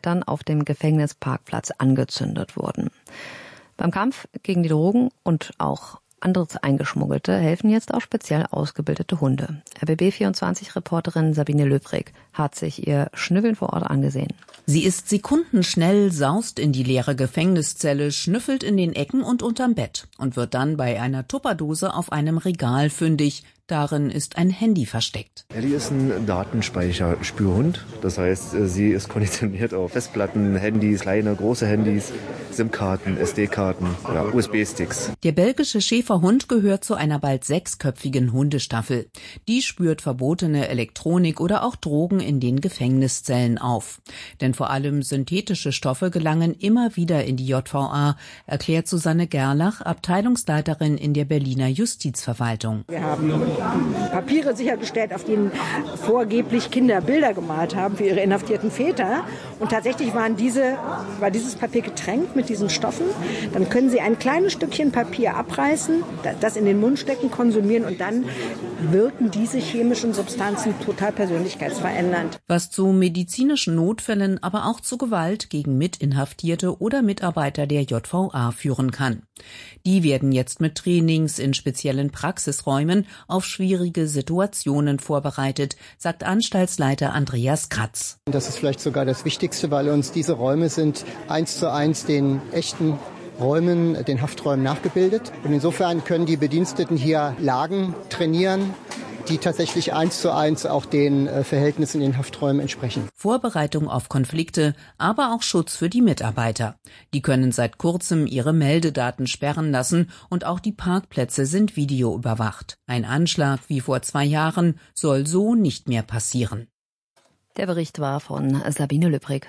Mitarbeitern auf dem Gefängnisparkplatz angezündet wurden. Beim Kampf gegen die Drogen und auch andere Eingeschmuggelte helfen jetzt auch speziell ausgebildete Hunde. RBB24-Reporterin Sabine Löbrig hat sich ihr Schnüffeln vor Ort angesehen. Sie ist sekundenschnell, saust in die leere Gefängniszelle, schnüffelt in den Ecken und unterm Bett und wird dann bei einer Tupperdose auf einem Regal fündig. Darin ist ein Handy versteckt. Ellie ist ein Datenspeicherspürhund. Das heißt, sie ist konditioniert auf Festplatten, Handys, kleine, große Handys, SIM-Karten, SD-Karten, USB-Sticks. Der belgische Schäferhund gehört zu einer bald 6-köpfigen Hundestaffel. Die spürt verbotene Elektronik oder auch Drogen in den Gefängniszellen auf. Denn vor allem synthetische Stoffe gelangen immer wieder in die JVA, erklärt Susanne Gerlach, Abteilungsleiterin in der Berliner Justizverwaltung. Wir haben Papiere sichergestellt, auf denen vorgeblich Kinder Bilder gemalt haben für ihre inhaftierten Väter. Und tatsächlich war dieses Papier getränkt mit diesen Stoffen. Dann können Sie ein kleines Stückchen Papier abreißen, das in den Mund stecken, konsumieren und dann wirken diese chemischen Substanzen total persönlichkeitsverändernd. Was zu medizinischen Notfällen, aber auch zu Gewalt gegen Mitinhaftierte oder Mitarbeiter der JVA führen kann. Die werden jetzt mit Trainings in speziellen Praxisräumen auf schwierige Situationen vorbereitet, sagt Anstaltsleiter Andreas Kratz. Das ist vielleicht sogar das Wichtigste, weil uns diese Räume sind 1:1 den echten Räumen, den Hafträumen nachgebildet. Und insofern können die Bediensteten hier Lagen trainieren, die tatsächlich 1:1 auch den Verhältnissen in den Hafträumen entsprechen. Vorbereitung auf Konflikte, aber auch Schutz für die Mitarbeiter. Die können seit kurzem ihre Meldedaten sperren lassen und auch die Parkplätze sind videoüberwacht. Ein Anschlag wie vor 2 Jahren soll so nicht mehr passieren. Der Bericht war von Sabine Löbrig.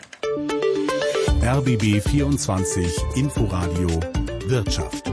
RBB 24 Inforadio Wirtschaft.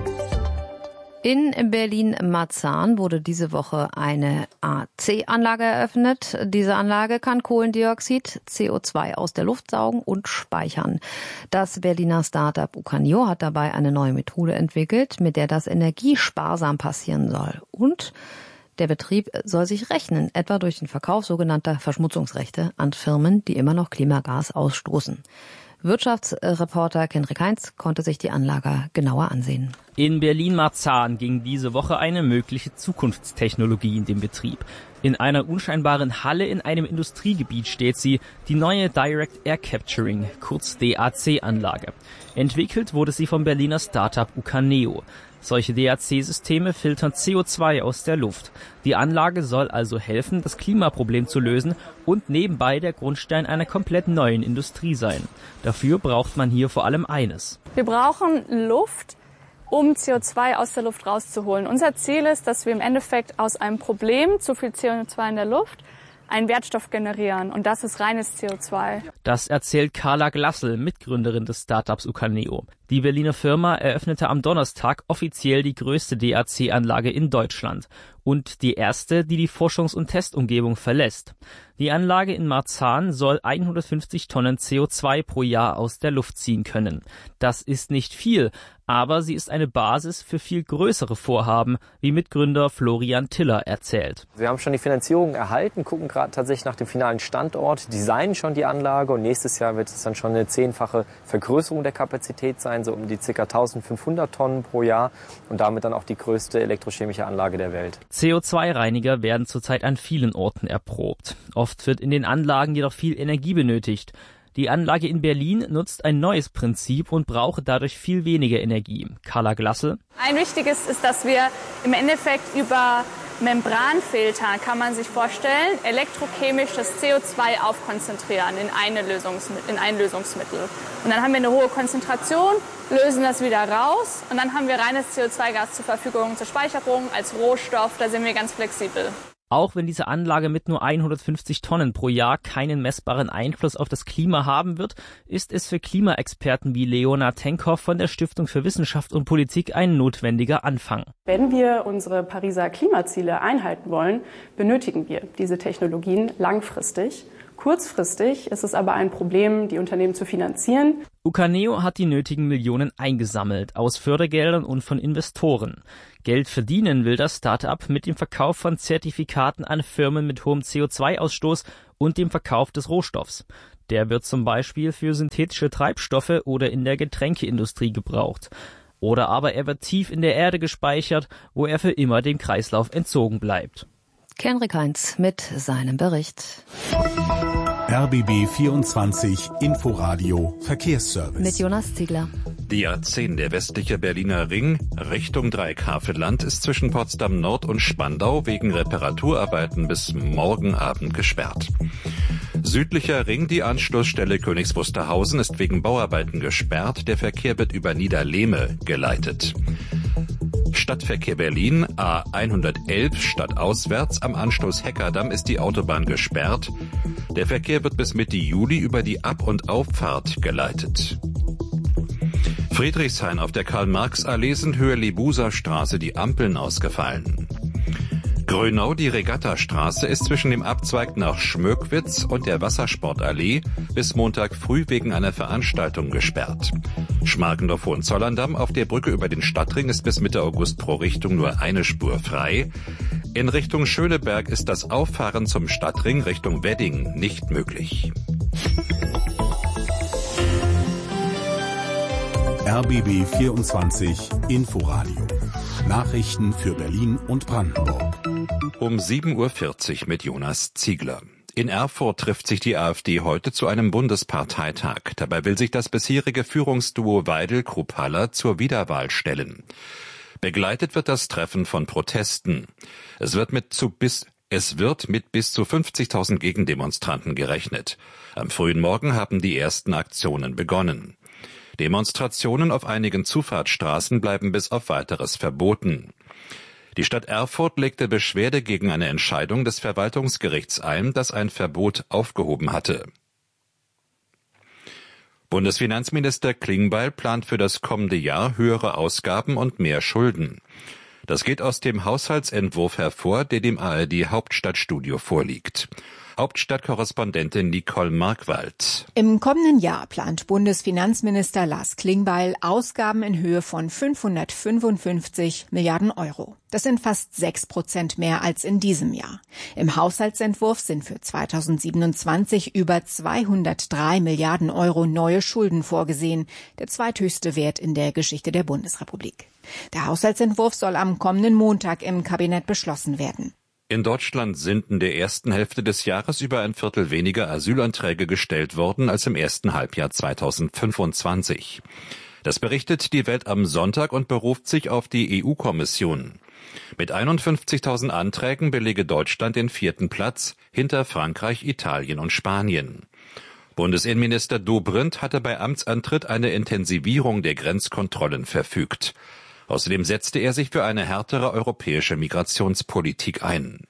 In Berlin-Marzahn wurde diese Woche eine AC-Anlage eröffnet. Diese Anlage kann Kohlendioxid, CO2 aus der Luft saugen und speichern. Das Berliner Start-up Ucaneo hat dabei eine neue Methode entwickelt, mit der das energiesparsam passieren soll. Und der Betrieb soll sich rechnen, etwa durch den Verkauf sogenannter Verschmutzungsrechte an Firmen, die immer noch Klimagas ausstoßen. Wirtschaftsreporter Kenrik Heinz konnte sich die Anlage genauer ansehen. In Berlin-Marzahn ging diese Woche eine mögliche Zukunftstechnologie in den Betrieb. In einer unscheinbaren Halle in einem Industriegebiet steht sie, die neue Direct Air Capturing, kurz DAC-Anlage. Entwickelt wurde sie vom Berliner Startup Ucaneo. Solche DAC-Systeme filtern CO2 aus der Luft. Die Anlage soll also helfen, das Klimaproblem zu lösen und nebenbei der Grundstein einer komplett neuen Industrie sein. Dafür braucht man hier vor allem eines. Wir brauchen Luft, um CO2 aus der Luft rauszuholen. Unser Ziel ist, dass wir im Endeffekt aus einem Problem, zu viel CO2 in der Luft, einen Wertstoff generieren. Und das ist reines CO2. Das erzählt Carla Glassel, Mitgründerin des Startups Ucaneo. Die Berliner Firma eröffnete am Donnerstag offiziell die größte DAC-Anlage in Deutschland und die erste, die die Forschungs- und Testumgebung verlässt. Die Anlage in Marzahn soll 150 Tonnen CO2 pro Jahr aus der Luft ziehen können. Das ist nicht viel, aber sie ist eine Basis für viel größere Vorhaben, wie Mitgründer Florian Tiller erzählt. Wir haben schon die Finanzierung erhalten, gucken gerade tatsächlich nach dem finalen Standort, designen schon die Anlage und nächstes Jahr wird es dann schon eine 10-fache Vergrößerung der Kapazität sein, so um die ca. 1500 Tonnen pro Jahr und damit dann auch die größte elektrochemische Anlage der Welt. CO2-Reiniger werden zurzeit an vielen Orten erprobt. Oft wird in den Anlagen jedoch viel Energie benötigt. Die Anlage in Berlin nutzt ein neues Prinzip und braucht dadurch viel weniger Energie. Carla Glassel. Ein wichtiges ist, dass wir im Endeffekt über Membranfilter, kann man sich vorstellen, elektrochemisch das CO2 aufkonzentrieren in ein Lösungsmittel. Und dann haben wir eine hohe Konzentration, lösen das wieder raus und dann haben wir reines CO2-Gas zur Verfügung zur Speicherung als Rohstoff. Da sind wir ganz flexibel. Auch wenn diese Anlage mit nur 150 Tonnen pro Jahr keinen messbaren Einfluss auf das Klima haben wird, ist es für Klimaexperten wie Leona Tenkhoff von der Stiftung für Wissenschaft und Politik ein notwendiger Anfang. Wenn wir unsere Pariser Klimaziele einhalten wollen, benötigen wir diese Technologien langfristig. Kurzfristig ist es aber ein Problem, die Unternehmen zu finanzieren. Ucaneo hat die nötigen Millionen eingesammelt, aus Fördergeldern und von Investoren. Geld verdienen will das Start-up mit dem Verkauf von Zertifikaten an Firmen mit hohem CO2-Ausstoß und dem Verkauf des Rohstoffs. Der wird zum Beispiel für synthetische Treibstoffe oder in der Getränkeindustrie gebraucht. Oder aber er wird tief in der Erde gespeichert, wo er für immer dem Kreislauf entzogen bleibt. Kenrik Heinz mit seinem Bericht. RBB 24 Inforadio Verkehrsservice. Mit Jonas Ziegler. Die A10, der westliche Berliner Ring, Richtung Dreieck-Havelland, ist zwischen Potsdam Nord und Spandau wegen Reparaturarbeiten bis morgen Abend gesperrt. Südlicher Ring, die Anschlussstelle Königs Wusterhausen, ist wegen Bauarbeiten gesperrt. Der Verkehr wird über Niederlehme geleitet. Stadtverkehr Berlin, A111 stadtauswärts, am Anschluss Heckerdamm ist die Autobahn gesperrt. Der Verkehr wird bis Mitte Juli über die Ab- und Auffahrt geleitet. Friedrichshain, auf der Karl-Marx-Allee sind Höhe Lebuser-Straße die Ampeln ausgefallen. Grönau, die Regattastraße, ist zwischen dem Abzweig nach Schmöckwitz und der Wassersportallee bis Montag früh wegen einer Veranstaltung gesperrt. Schmargendorf-Hohenzollern-Damm auf der Brücke über den Stadtring ist bis Mitte August pro Richtung nur eine Spur frei. In Richtung Schöneberg ist das Auffahren zum Stadtring Richtung Wedding nicht möglich. RBB 24 Inforadio. Nachrichten für Berlin und Brandenburg. Um 7.40 Uhr mit Jonas Ziegler. In Erfurt trifft sich die AfD heute zu einem Bundesparteitag. Dabei will sich das bisherige Führungsduo Weidel-Kruppalla zur Wiederwahl stellen. Begleitet wird das Treffen von Protesten. Es wird mit bis zu 50.000 Gegendemonstranten gerechnet. Am frühen Morgen haben die ersten Aktionen begonnen. Demonstrationen auf einigen Zufahrtsstraßen bleiben bis auf Weiteres verboten. Die Stadt Erfurt legte Beschwerde gegen eine Entscheidung des Verwaltungsgerichts ein, das ein Verbot aufgehoben hatte. Bundesfinanzminister Klingbeil plant für das kommende Jahr höhere Ausgaben und mehr Schulden. Das geht aus dem Haushaltsentwurf hervor, der dem ARD Hauptstadtstudio vorliegt. Hauptstadtkorrespondentin Nicole Markwald. Im kommenden Jahr plant Bundesfinanzminister Lars Klingbeil Ausgaben in Höhe von 555 Milliarden Euro. Das sind fast 6% mehr als in diesem Jahr. Im Haushaltsentwurf sind für 2027 über 203 Milliarden Euro neue Schulden vorgesehen, der zweithöchste Wert in der Geschichte der Bundesrepublik. Der Haushaltsentwurf soll am kommenden Montag im Kabinett beschlossen werden. In Deutschland sind in der ersten Hälfte des Jahres über ein Viertel weniger Asylanträge gestellt worden als im ersten Halbjahr 2025. Das berichtet die Welt am Sonntag und beruft sich auf die EU-Kommission. Mit 51.000 Anträgen belege Deutschland den 4. Platz hinter Frankreich, Italien und Spanien. Bundesinnenminister Dobrindt hatte bei Amtsantritt eine Intensivierung der Grenzkontrollen verfügt. Außerdem setzte er sich für eine härtere europäische Migrationspolitik ein.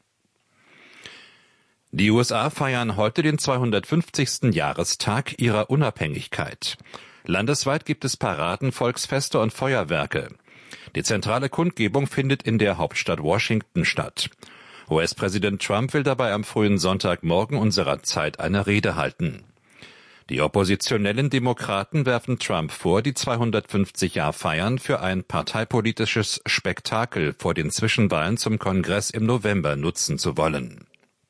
Die USA feiern heute den 250. Jahrestag ihrer Unabhängigkeit. Landesweit gibt es Paraden, Volksfeste und Feuerwerke. Die zentrale Kundgebung findet in der Hauptstadt Washington statt. US-Präsident Trump will dabei am frühen Sonntagmorgen unserer Zeit eine Rede halten. Die oppositionellen Demokraten werfen Trump vor, die 250-Jahr-Feiern für ein parteipolitisches Spektakel vor den Zwischenwahlen zum Kongress im November nutzen zu wollen.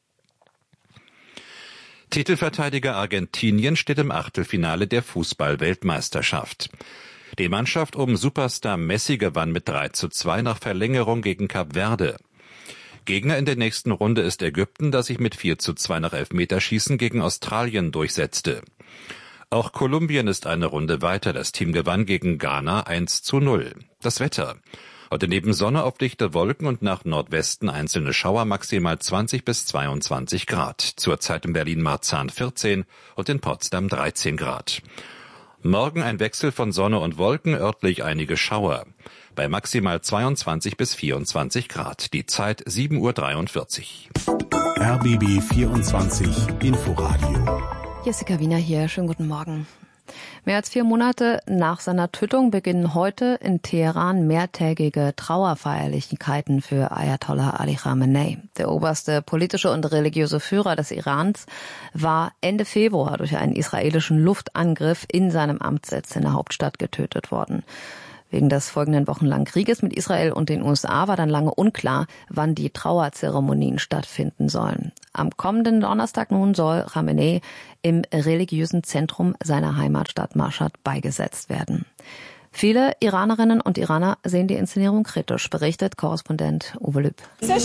Titelverteidiger Argentinien steht im Achtelfinale der Fußball-Weltmeisterschaft. Die Mannschaft um Superstar Messi gewann mit 3:2 nach Verlängerung gegen Kap Verde. Gegner in der nächsten Runde ist Ägypten, das sich mit 4:2 nach Elfmeterschießen gegen Australien durchsetzte. Auch Kolumbien ist eine Runde weiter. Das Team gewann gegen Ghana 1:0. Das Wetter. Heute neben Sonne auf dichte Wolken und nach Nordwesten einzelne Schauer, maximal 20 bis 22 Grad. Zurzeit in Berlin-Marzahn 14 und in Potsdam 13 Grad. Morgen ein Wechsel von Sonne und Wolken, örtlich einige Schauer. Bei maximal 22 bis 24 Grad. Die Zeit 7:43 Uhr. RBB 24 Inforadio. Jessica Wiener hier, schönen guten Morgen. Mehr als 4 Monate nach seiner Tötung beginnen heute in Teheran mehrtägige Trauerfeierlichkeiten für Ayatollah Ali Khamenei. Der oberste politische und religiöse Führer des Irans war Ende Februar durch einen israelischen Luftangriff in seinem Amtssitz in der Hauptstadt getötet worden. Wegen des folgenden wochenlangen Krieges mit Israel und den USA war dann lange unklar, wann die Trauerzeremonien stattfinden sollen. Am kommenden Donnerstag nun soll Khamenei im religiösen Zentrum seiner Heimatstadt Mashhad beigesetzt werden. Viele Iranerinnen und Iraner sehen die Inszenierung kritisch, berichtet Korrespondent Uwe Lüb.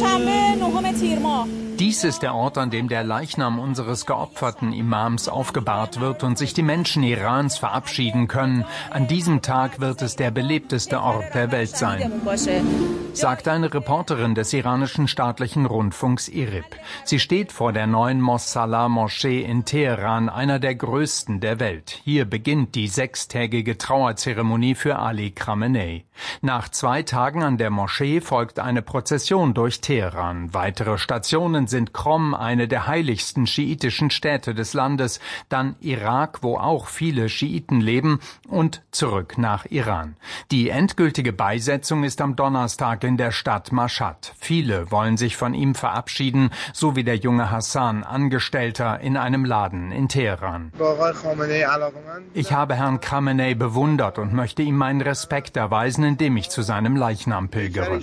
Dies ist der Ort, an dem der Leichnam unseres geopferten Imams aufgebahrt wird und sich die Menschen Irans verabschieden können. An diesem Tag wird es der belebteste Ort der Welt sein, sagt eine Reporterin des iranischen staatlichen Rundfunks IRIB. Sie steht vor der neuen Mossalah-Moschee in Teheran, einer der größten der Welt. Hier beginnt die 6-tägige Trauerzeremonie für Ali Khamenei. Nach 2 Tagen an der Moschee folgt eine Prozession durch Teheran. Weitere Stationen sind Qom, eine der heiligsten schiitischen Städte des Landes, dann Irak, wo auch viele Schiiten leben, und zurück nach Iran. Die endgültige Beisetzung ist am Donnerstag in der Stadt Mashhad. Viele wollen sich von ihm verabschieden, so wie der junge Hassan, Angestellter in einem Laden in Teheran. Ich habe Herrn Khamenei bewundert und möchte ihm meinen Respekt erweisen, indem ich zu seinem Leichnam pilgere.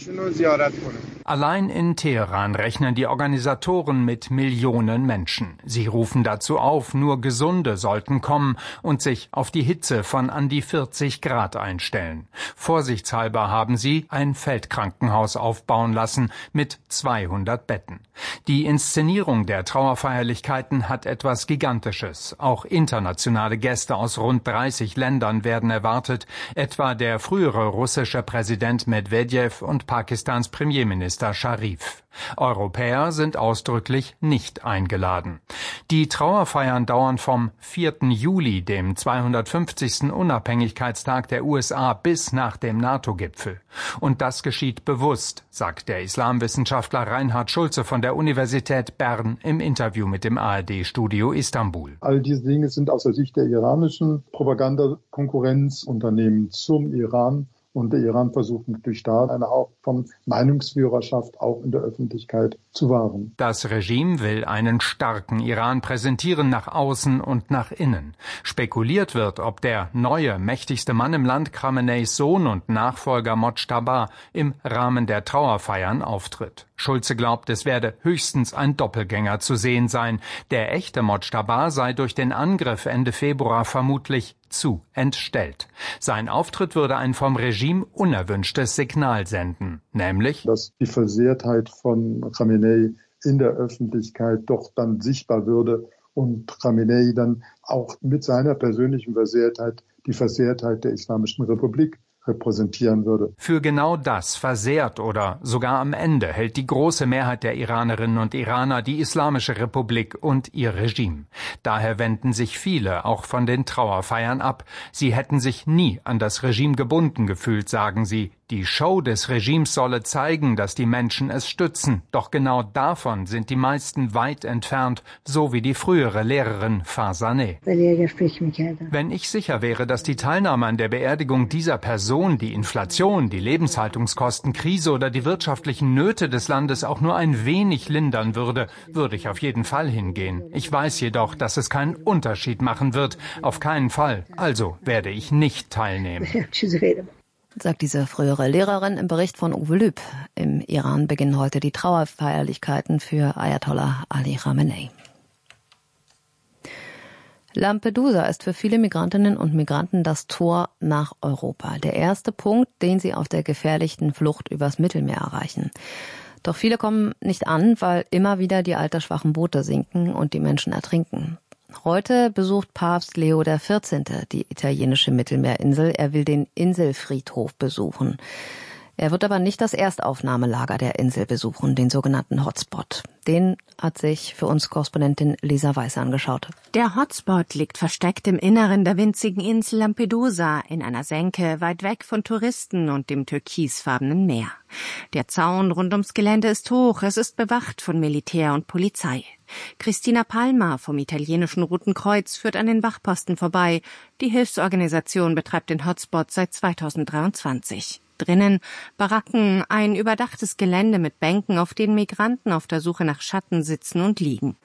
Allein in Teheran rechnen die Organisatoren mit Millionen Menschen. Sie rufen dazu auf, nur Gesunde sollten kommen und sich auf die Hitze von an die 40 Grad einstellen. Vorsichtshalber haben sie ein Feldkrankenhaus aufbauen lassen mit 200 Betten. Die Inszenierung der Trauerfeierlichkeiten hat etwas Gigantisches. Auch internationale Gäste aus rund 30 Ländern werden erwartet, etwa der frühere russische Präsident Medwedew und Pakistans Premierminister Scharif. Europäer sind ausdrücklich nicht eingeladen. Die Trauerfeiern dauern vom 4. Juli, dem 250. Unabhängigkeitstag der USA, bis nach dem NATO-Gipfel. Und das geschieht bewusst, sagt der Islamwissenschaftler Reinhard Schulze von der Universität Bern im Interview mit dem ARD-Studio Istanbul. All diese Dinge sind aus der Sicht der iranischen Propagandakonkurrenzunternehmen zum Iran. Und der Iran versucht natürlich da eine Art von Meinungsführerschaft auch in der Öffentlichkeit zu wahren. Das Regime will einen starken Iran präsentieren nach außen und nach innen. Spekuliert wird, ob der neue, mächtigste Mann im Land, Khameneis Sohn und Nachfolger Mojtaba, im Rahmen der Trauerfeiern auftritt. Schulze glaubt, es werde höchstens ein Doppelgänger zu sehen sein. Der echte Mojtaba sei durch den Angriff Ende Februar vermutlich zu entstellt. Sein Auftritt würde ein vom Regime unerwünschtes Signal senden, nämlich, dass die Versehrtheit von Khamenei in der Öffentlichkeit doch dann sichtbar würde und Khamenei dann auch mit seiner persönlichen Versehrtheit die Versehrtheit der Islamischen Republik repräsentieren würde. Für genau das, versehrt oder sogar am Ende, hält die große Mehrheit der Iranerinnen und Iraner die Islamische Republik und ihr Regime. Daher wenden sich viele auch von den Trauerfeiern ab. Sie hätten sich nie an das Regime gebunden gefühlt, sagen sie. Die Show des Regimes solle zeigen, dass die Menschen es stützen. Doch genau davon sind die meisten weit entfernt, so wie die frühere Lehrerin Farzaneh. Wenn ich sicher wäre, dass die Teilnahme an der Beerdigung dieser Person die Inflation, die Lebenshaltungskostenkrise oder die wirtschaftlichen Nöte des Landes auch nur ein wenig lindern würde, würde ich auf jeden Fall hingehen. Ich weiß jedoch, dass es keinen Unterschied machen wird. Auf keinen Fall. Also werde ich nicht teilnehmen. Sagt diese frühere Lehrerin im Bericht von Uwe Lüb. Im Iran beginnen heute die Trauerfeierlichkeiten für Ayatollah Ali Khamenei. Lampedusa ist für viele Migrantinnen und Migranten das Tor nach Europa. Der erste Punkt, den sie auf der gefährlichen Flucht übers Mittelmeer erreichen. Doch viele kommen nicht an, weil immer wieder die altersschwachen Boote sinken und die Menschen ertrinken. Heute besucht Papst Leo XIV. Die italienische Mittelmeerinsel. Er will den Inselfriedhof besuchen. Er wird aber nicht das Erstaufnahmelager der Insel besuchen, den sogenannten Hotspot. Den hat sich für uns Korrespondentin Lisa Weiß angeschaut. Der Hotspot liegt versteckt im Inneren der winzigen Insel Lampedusa, in einer Senke weit weg von Touristen und dem türkisfarbenen Meer. Der Zaun rund ums Gelände ist hoch, es ist bewacht von Militär und Polizei. Christina Palma vom italienischen Roten Kreuz führt an den Wachposten vorbei. Die Hilfsorganisation betreibt den Hotspot seit 2023. Drinnen Baracken, ein überdachtes Gelände mit Bänken, auf denen Migranten auf der Suche nach Schatten sitzen und liegen.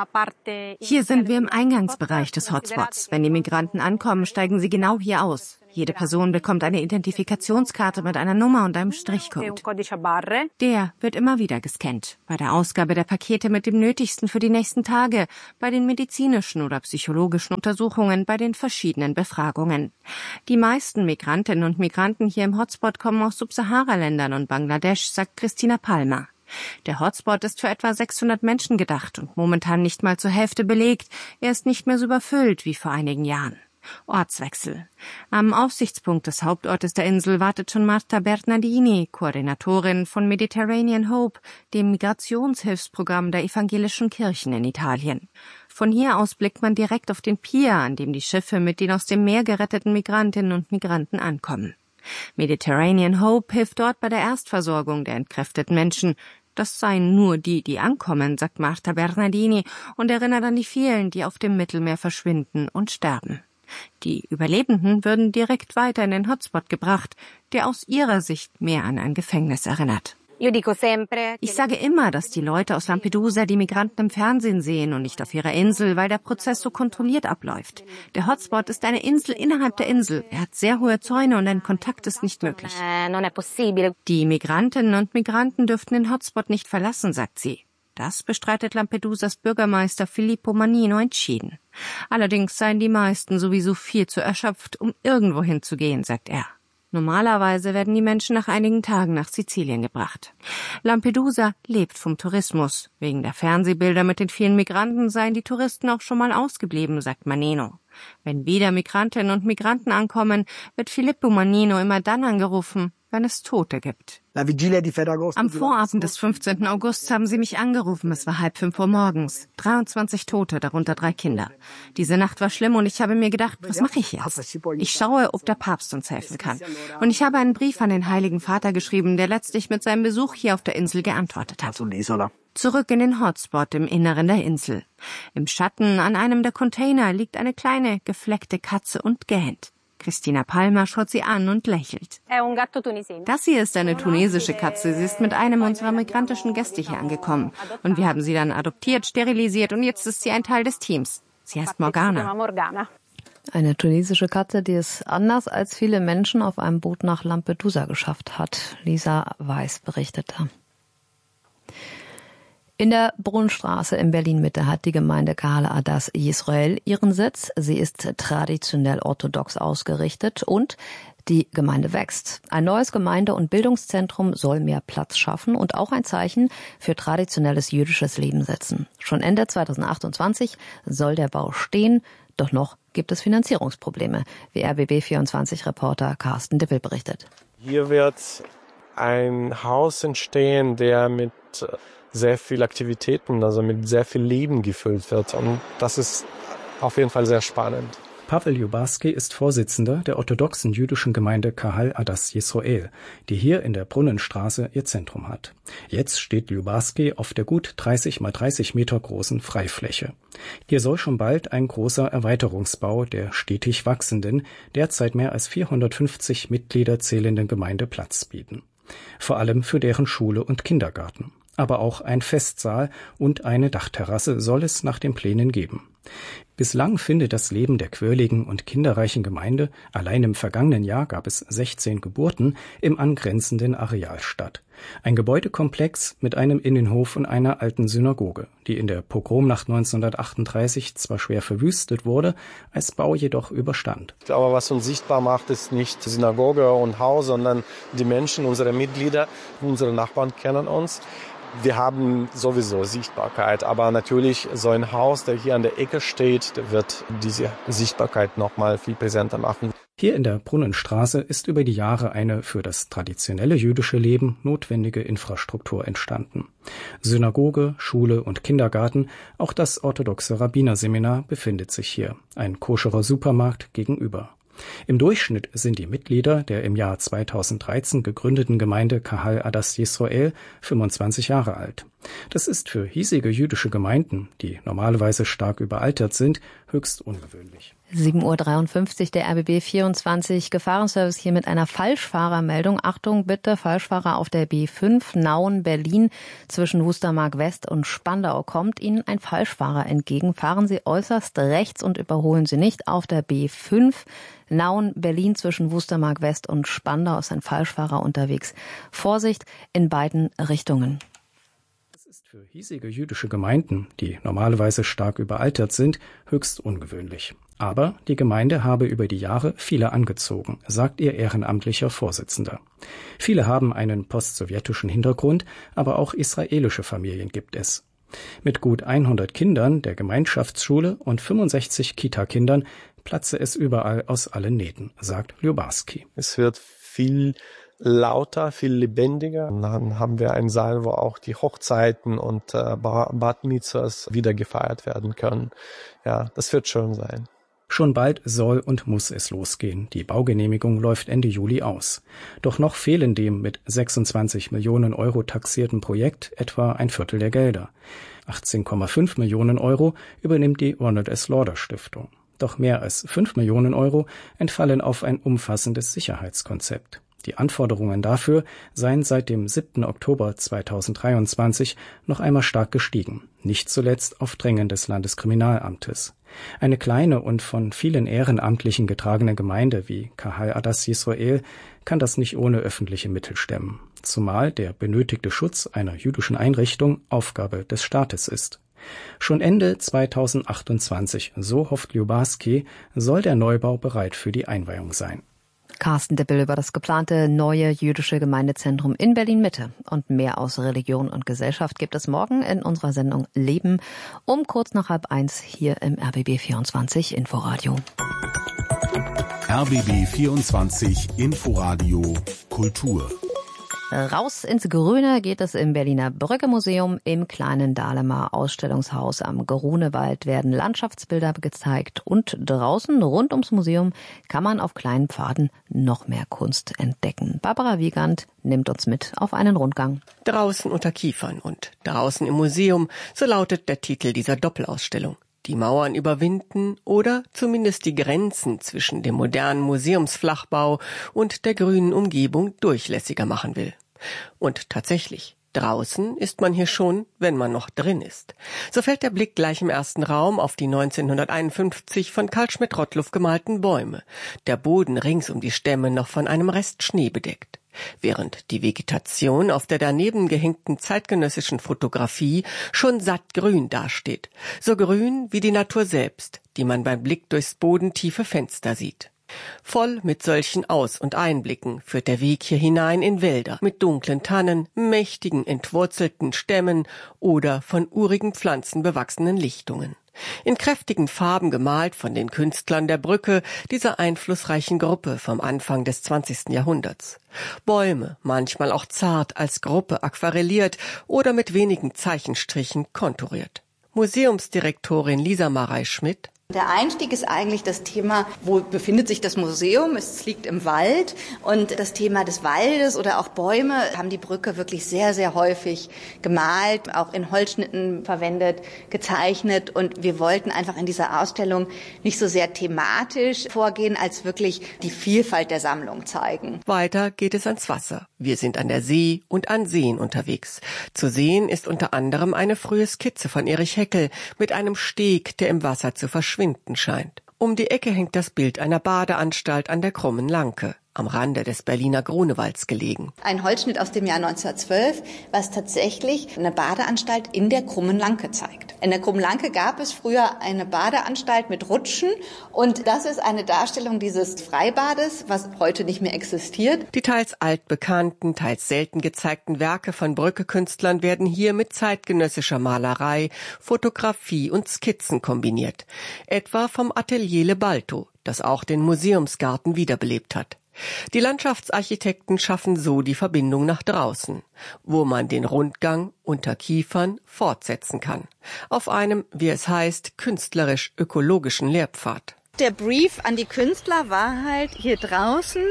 Hier sind wir im Eingangsbereich des Hotspots. Wenn die Migranten ankommen, steigen sie genau hier aus. Jede Person bekommt eine Identifikationskarte mit einer Nummer und einem Strichcode. Der wird immer wieder gescannt. Bei der Ausgabe der Pakete mit dem Nötigsten für die nächsten Tage, bei den medizinischen oder psychologischen Untersuchungen, bei den verschiedenen Befragungen. Die meisten Migrantinnen und Migranten hier im Hotspot kommen aus Subsahara-Ländern und Bangladesch, sagt Christina Palmer. Der Hotspot ist für etwa 600 Menschen gedacht und momentan nicht mal zur Hälfte belegt. Er ist nicht mehr so überfüllt wie vor einigen Jahren. Ortswechsel. Am Aufsichtspunkt des Hauptortes der Insel wartet schon Marta Bernardini, Koordinatorin von Mediterranean Hope, dem Migrationshilfsprogramm der evangelischen Kirchen in Italien. Von hier aus blickt man direkt auf den Pier, an dem die Schiffe mit den aus dem Meer geretteten Migrantinnen und Migranten ankommen. Mediterranean Hope hilft dort bei der Erstversorgung der entkräfteten Menschen. Das seien nur die, die ankommen, sagt Marta Bernardini und erinnert an die vielen, die auf dem Mittelmeer verschwinden und sterben. Die Überlebenden würden direkt weiter in den Hotspot gebracht, der aus ihrer Sicht mehr an ein Gefängnis erinnert. Ich sage immer, dass die Leute aus Lampedusa die Migranten im Fernsehen sehen und nicht auf ihrer Insel, weil der Prozess so kontrolliert abläuft. Der Hotspot ist eine Insel innerhalb der Insel. Er hat sehr hohe Zäune und ein Kontakt ist nicht möglich. Die Migrantinnen und Migranten dürften den Hotspot nicht verlassen, sagt sie. Das bestreitet Lampedusas Bürgermeister Filippo Mannino entschieden. Allerdings seien die meisten sowieso viel zu erschöpft, um irgendwo hinzugehen, sagt er. Normalerweise werden die Menschen nach einigen Tagen nach Sizilien gebracht. Lampedusa lebt vom Tourismus. Wegen der Fernsehbilder mit den vielen Migranten seien die Touristen auch schon mal ausgeblieben, sagt Mannino. Wenn wieder Migrantinnen und Migranten ankommen, wird Filippo Mannino immer dann angerufen, wenn es Tote gibt. Am Vorabend des 15. August haben sie mich angerufen. Es war 4:30 Uhr morgens. 23 Tote, darunter 3 Kinder. Diese Nacht war schlimm und ich habe mir gedacht, was mache ich jetzt? Ich schaue, ob der Papst uns helfen kann. Und ich habe einen Brief an den Heiligen Vater geschrieben, der letztlich mit seinem Besuch hier auf der Insel geantwortet hat. Zurück in den Hotspot im Inneren der Insel. Im Schatten an einem der Container liegt eine kleine, gefleckte Katze und gähnt. Christina Palmer schaut sie an und lächelt. Das hier ist eine tunesische Katze. Sie ist mit einem unserer migrantischen Gäste hier angekommen. Und wir haben sie dann adoptiert, sterilisiert und jetzt ist sie ein Teil des Teams. Sie heißt Morgana. Eine tunesische Katze, die es anders als viele Menschen auf einem Boot nach Lampedusa geschafft hat. Lisa Weiß berichtete. In der Brunnenstraße in Berlin-Mitte hat die Gemeinde Kahal Adass Yisrael ihren Sitz. Sie ist traditionell orthodox ausgerichtet und die Gemeinde wächst. Ein neues Gemeinde- und Bildungszentrum soll mehr Platz schaffen und auch ein Zeichen für traditionelles jüdisches Leben setzen. Schon Ende 2028 soll der Bau stehen, doch noch gibt es Finanzierungsprobleme, wie RBB24-Reporter Carsten Dippel berichtet. Hier wird ein Haus entstehen, der mit sehr viel Aktivitäten, also mit sehr viel Leben gefüllt wird. Und das ist auf jeden Fall sehr spannend. Pavel Lubarski ist Vorsitzender der orthodoxen jüdischen Gemeinde Kahal Adass Yisrael, die hier in der Brunnenstraße ihr Zentrum hat. Jetzt steht Lubarski auf der gut 30 mal 30 Meter großen Freifläche. Hier soll schon bald ein großer Erweiterungsbau der stetig wachsenden, derzeit mehr als 450 Mitglieder zählenden Gemeinde Platz bieten. Vor allem für deren Schule und Kindergarten. Aber auch ein Festsaal und eine Dachterrasse soll es nach den Plänen geben. Bislang findet das Leben der quirligen und kinderreichen Gemeinde, allein im vergangenen Jahr gab es 16 Geburten, im angrenzenden Areal statt. Ein Gebäudekomplex mit einem Innenhof und einer alten Synagoge, die in der Pogromnacht 1938 zwar schwer verwüstet wurde, als Bau jedoch überstand. Aber was uns sichtbar macht, ist nicht Synagoge und Haus, sondern die Menschen, unsere Mitglieder, unsere Nachbarn kennen uns. Wir haben sowieso Sichtbarkeit, aber natürlich so ein Haus, der hier an der Ecke steht, der wird diese Sichtbarkeit noch mal viel präsenter machen. Hier in der Brunnenstraße ist über die Jahre eine für das traditionelle jüdische Leben notwendige Infrastruktur entstanden. Synagoge, Schule und Kindergarten, auch das orthodoxe Rabbinerseminar befindet sich hier, ein koscherer Supermarkt gegenüber. Im Durchschnitt sind die Mitglieder der im Jahr 2013 gegründeten Gemeinde Kahal Adass Yisrael 25 Jahre alt. Das ist für hiesige jüdische Gemeinden, die normalerweise stark überaltert sind, höchst ungewöhnlich. 7:53 Uhr, der RBB 24 Gefahrenservice hier mit einer Falschfahrermeldung. Achtung bitte, Falschfahrer auf der B5 Nauen-Berlin zwischen Wustermark West und Spandau. Kommt Ihnen ein Falschfahrer entgegen, fahren Sie äußerst rechts und überholen Sie nicht. Auf der B5 Nauen-Berlin zwischen Wustermark West und Spandau ist ein Falschfahrer unterwegs. Vorsicht in beiden Richtungen. Für hiesige jüdische Gemeinden, die normalerweise stark überaltert sind, höchst ungewöhnlich. Aber die Gemeinde habe über die Jahre viele angezogen, sagt ihr ehrenamtlicher Vorsitzender. Viele haben einen postsowjetischen Hintergrund, aber auch israelische Familien gibt es. Mit gut 100 Kindern der Gemeinschaftsschule und 65 Kita-Kindern platze es überall aus allen Nähten, sagt Ljubarski. Es wird viel lauter, viel lebendiger. Und dann haben wir einen Saal, wo auch die Hochzeiten und Bat Mitzvahs wieder gefeiert werden können. Ja, das wird schön sein. Schon bald soll und muss es losgehen. Die Baugenehmigung läuft Ende Juli aus. Doch noch fehlen dem mit 26 Millionen Euro taxierten Projekt etwa ein Viertel der Gelder. 18,5 Millionen Euro übernimmt die Ronald S. Lauder Stiftung. Doch mehr als 5 Millionen Euro entfallen auf ein umfassendes Sicherheitskonzept. Die Anforderungen dafür seien seit dem 7. Oktober 2023 noch einmal stark gestiegen, nicht zuletzt auf Drängen des Landeskriminalamtes. Eine kleine und von vielen Ehrenamtlichen getragene Gemeinde wie Kahal Adas Yisroel kann das nicht ohne öffentliche Mittel stemmen, zumal der benötigte Schutz einer jüdischen Einrichtung Aufgabe des Staates ist. Schon Ende 2028, so hofft Ljubarski, soll der Neubau bereit für die Einweihung sein. Carsten Dippel über das geplante neue jüdische Gemeindezentrum in Berlin-Mitte. Und mehr aus Religion und Gesellschaft gibt es morgen in unserer Sendung Leben um kurz nach 12:30 hier im RBB 24 Inforadio. RBB 24 Inforadio Kultur. Raus ins Grüne geht es im Berliner Brücke-Museum. Im kleinen Dahlemer Ausstellungshaus am Grunewald werden Landschaftsbilder gezeigt. Und draußen rund ums Museum kann man auf kleinen Pfaden noch mehr Kunst entdecken. Barbara Wiegand nimmt uns mit auf einen Rundgang. Draußen unter Kiefern und draußen im Museum, so lautet der Titel dieser Doppelausstellung. Die Mauern überwinden oder zumindest die Grenzen zwischen dem modernen Museumsflachbau und der grünen Umgebung durchlässiger machen will. Und tatsächlich, draußen ist man hier schon, wenn man noch drin ist. So fällt der Blick gleich im ersten Raum auf die 1951 von Karl Schmidt-Rottluff gemalten Bäume. Der Boden rings um die Stämme noch von einem Rest Schnee bedeckt. Während die Vegetation auf der daneben gehängten zeitgenössischen Fotografie schon sattgrün dasteht. So grün wie die Natur selbst, die man beim Blick durchs bodentiefe Fenster sieht. Voll mit solchen Aus- und Einblicken führt der Weg hier hinein in Wälder mit dunklen Tannen, mächtigen entwurzelten Stämmen oder von urigen Pflanzen bewachsenen Lichtungen. In kräftigen Farben gemalt von den Künstlern der Brücke, dieser einflussreichen Gruppe vom Anfang des 20. Jahrhunderts. Bäume, manchmal auch zart als Gruppe aquarelliert oder mit wenigen Zeichenstrichen konturiert. Museumsdirektorin Lisa Marey-Schmidt: Der Einstieg ist eigentlich das Thema, wo befindet sich das Museum? Es liegt im Wald und das Thema des Waldes oder auch Bäume haben die Brücke wirklich sehr, sehr häufig gemalt, auch in Holzschnitten verwendet, gezeichnet und wir wollten einfach in dieser Ausstellung nicht so sehr thematisch vorgehen, als wirklich die Vielfalt der Sammlung zeigen. Weiter geht es ans Wasser. Wir sind an der See und an Seen unterwegs. Zu sehen ist unter anderem eine frühe Skizze von Erich Heckel mit einem Steg, der im Wasser zu verschwinden scheint. Um die Ecke hängt das Bild einer Badeanstalt an der Krummen Lanke, am Rande des Berliner Grunewalds gelegen. Ein Holzschnitt aus dem Jahr 1912, was tatsächlich eine Badeanstalt in der Krummen Lanke zeigt. In der Krummen Lanke gab es früher eine Badeanstalt mit Rutschen und das ist eine Darstellung dieses Freibades, was heute nicht mehr existiert. Die teils altbekannten, teils selten gezeigten Werke von Brücke-Künstlern werden hier mit zeitgenössischer Malerei, Fotografie und Skizzen kombiniert. Etwa vom Atelier Le Balto, das auch den Museumsgarten wiederbelebt hat. Die Landschaftsarchitekten schaffen so die Verbindung nach draußen, wo man den Rundgang unter Kiefern fortsetzen kann. Auf einem, wie es heißt, künstlerisch-ökologischen Lehrpfad. Der Brief an die Künstler war halt, hier draußen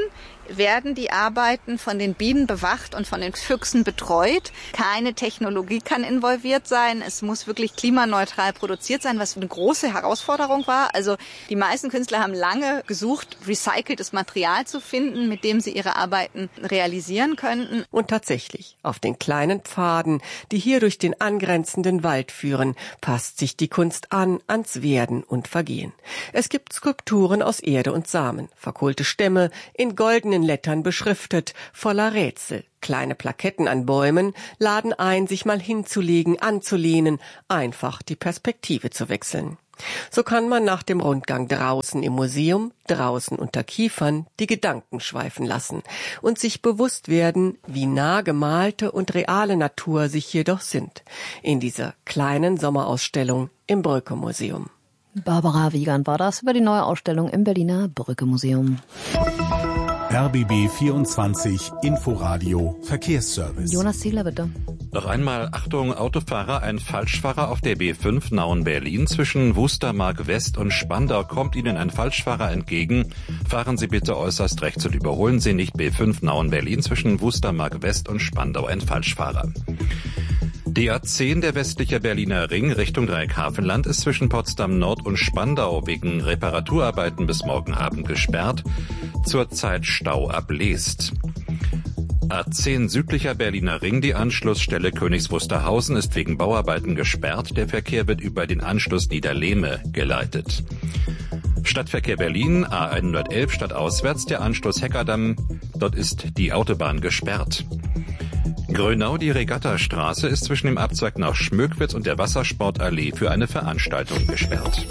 werden die Arbeiten von den Bienen bewacht und von den Füchsen betreut. Keine Technologie kann involviert sein. Es muss wirklich klimaneutral produziert sein, was eine große Herausforderung war. Also die meisten Künstler haben lange gesucht, recyceltes Material zu finden, mit dem sie ihre Arbeiten realisieren könnten. Und tatsächlich, auf den kleinen Pfaden, die hier durch den angrenzenden Wald führen, passt sich die Kunst ans Werden und Vergehen. Es gibt Skulpturen aus Erde und Samen, verkohlte Stämme, in goldenen Lettern beschriftet, voller Rätsel. Kleine Plaketten an Bäumen laden ein, sich mal hinzulegen, anzulehnen, einfach die Perspektive zu wechseln. So kann man nach dem Rundgang draußen im Museum, draußen unter Kiefern, die Gedanken schweifen lassen und sich bewusst werden, wie nah gemalte und reale Natur sich hier doch sind, in dieser kleinen Sommerausstellung im Brücke-Museum. Barbara Wiegand war das über die neue Ausstellung im Berliner Brücke-Museum. RBB 24 Inforadio Verkehrsservice. Jonas Ziegler, bitte. Noch einmal Achtung, Autofahrer, ein Falschfahrer auf der B5 Nauen-Berlin. Zwischen Wustermark West und Spandau kommt Ihnen ein Falschfahrer entgegen. Fahren Sie bitte äußerst rechts und überholen Sie nicht. B5 Nauen-Berlin zwischen Wustermark West und Spandau ein Falschfahrer. Die A10, der westliche Berliner Ring Richtung Dreieckhafenland, ist zwischen Potsdam Nord und Spandau wegen Reparaturarbeiten bis morgen Abend gesperrt. Zurzeit Stau ab Leest. A10 südlicher Berliner Ring, die Anschlussstelle Königs Wusterhausen, ist wegen Bauarbeiten gesperrt. Der Verkehr wird über den Anschluss Niederlehme geleitet. Stadtverkehr Berlin, A111 stadtauswärts, der Anschluss Heckerdamm. Dort ist die Autobahn gesperrt. Grönau, die Regattastraße, ist zwischen dem Abzweig nach Schmöckwitz und der Wassersportallee für eine Veranstaltung gesperrt.